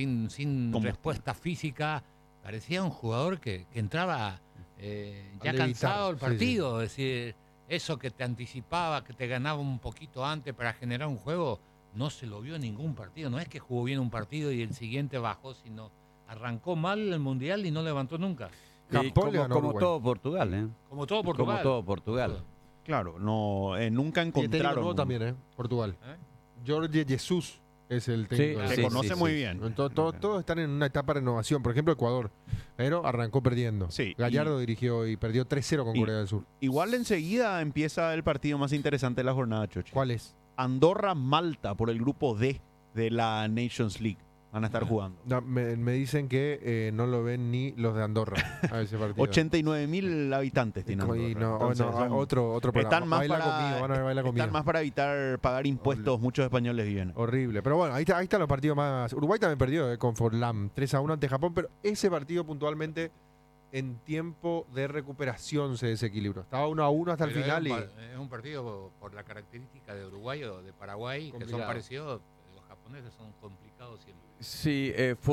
respuesta física. Parecía un jugador que entraba ya cansado del partido, es decir, eso que te anticipaba, que te ganaba un poquito antes para generar un juego, no se lo vio en ningún partido. No es que jugó bien un partido y el siguiente bajó, sino arrancó mal el Mundial y no levantó nunca. Como todo Portugal, ¿eh? Como todo Portugal. Como todo Portugal. Claro, no, nunca encontraron. Nuevo también, Portugal. Jorge Jesus es el técnico. Se conoce muy bien. Todos están en una etapa de renovación. Por ejemplo, Ecuador. Pero arrancó perdiendo. Gallardo dirigió y perdió 3-0 con Corea del Sur. Igual enseguida empieza el partido más interesante de la jornada, Chochi. ¿Cuál es? Andorra-Malta por el grupo D de la Nations League. Van a estar jugando. No, me dicen que no lo ven ni los de Andorra a ese partido. 89.000 habitantes tiene Andorra. Otro están más están más para evitar pagar impuestos. Muchos españoles vienen. Horrible. Pero bueno, ahí están los partidos más. Uruguay también perdió con Forlán 3-1 ante Japón, pero ese partido puntualmente en tiempo de recuperación se desequilibró. Estaba 1-1 hasta el final. Es un partido por la característica de Uruguay o de Paraguay, complicado, que son parecidos. Los japoneses son complicados siempre. Sí,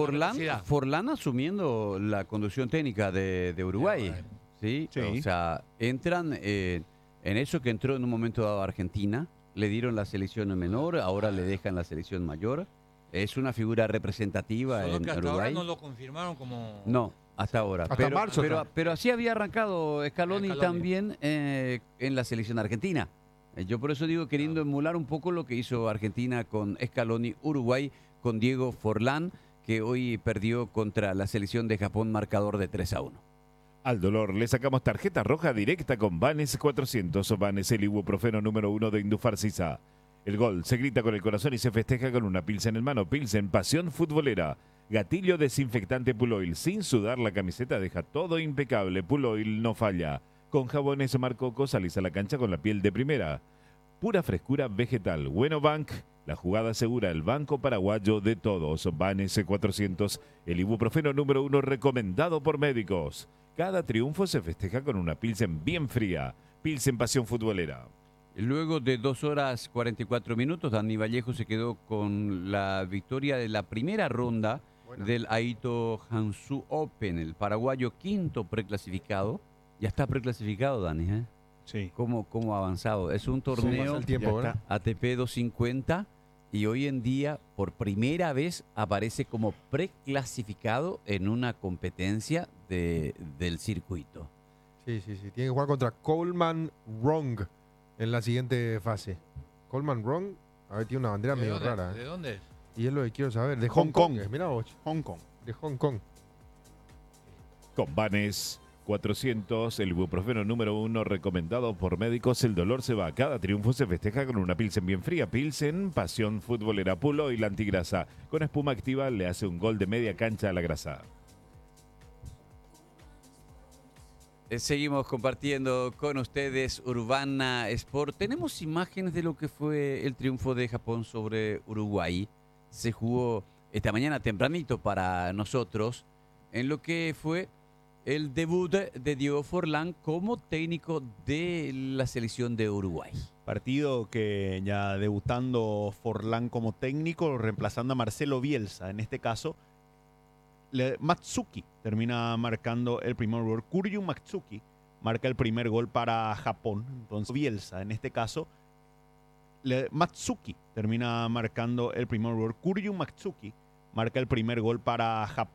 Forlán asumiendo la conducción técnica de Uruguay. ¿Sí? O sea, entran en eso que entró en un momento dado a Argentina, le dieron la selección menor, ahora le dejan la selección mayor. Es una figura representativa Solo en que hasta Uruguay. Ahora no lo confirmaron como... No, hasta ahora. Hasta marzo. Pero así había arrancado Scaloni también en la selección argentina. Yo por eso digo, queriendo emular un poco lo que hizo Argentina con Scaloni, Uruguay con Diego Forlán, que hoy perdió contra la selección de Japón marcador de 3-1. Al dolor le sacamos tarjeta roja directa con Vanes 400. Vanes, el ibuprofeno número 1 de Indufarcisa. El gol se grita con el corazón y se festeja con una Pilsen en mano. Pilsen, pasión futbolera. Gatillo desinfectante Puloil. Sin sudar la camiseta deja todo impecable. Puloil no falla. Con jabones Marcoco salís a la cancha con la piel de primera. Pura frescura vegetal. Bueno Bank, la jugada segura, el banco paraguayo de todos. Vanes 400, el ibuprofeno número 1 recomendado por médicos. Cada triunfo se festeja con una Pilsen bien fría. Pilsen pasión futbolera. Luego de 2 horas 44 minutos, Dani Vallejo se quedó con la victoria de la primera ronda del Aito Hansu Open. El paraguayo quinto preclasificado. Ya está preclasificado, Dani, ¿eh? Sí. ¿Cómo ha avanzado? Es un torneo ATP 250 y hoy en día por primera vez aparece como preclasificado en una competencia del circuito. Sí. Tiene que jugar contra Coleman Wrong en la siguiente fase. Coleman Wrong, a ver, tiene una bandera medio rara. ¿De dónde es? Y es lo que quiero saber. De Hong Kong. Mirá vos. Hong Kong. De Hong Kong. Con Vanes 400, el ibuprofeno número 1 recomendado por médicos. El dolor se va. Cada triunfo se festeja con una Pilsen bien fría. Pilsen, pasión futbolera, Pulo y la antigrasa. Con espuma activa le hace un gol de media cancha a la grasa. Seguimos compartiendo con ustedes Urbana Sport. Tenemos imágenes de lo que fue el triunfo de Japón sobre Uruguay. Se jugó esta mañana tempranito para nosotros en lo que fue el debut de Diego Forlán como técnico de la selección de Uruguay. Partido que ya debutando Forlán como técnico, reemplazando a Marcelo Bielsa. En este caso, Matsuki termina marcando el primer gol. Kuryu Matsuki marca el primer gol para Japón. Entonces, Bielsa, en este caso, Matsuki termina marcando el primer gol. Kuryu Matsuki marca el primer gol para Japón.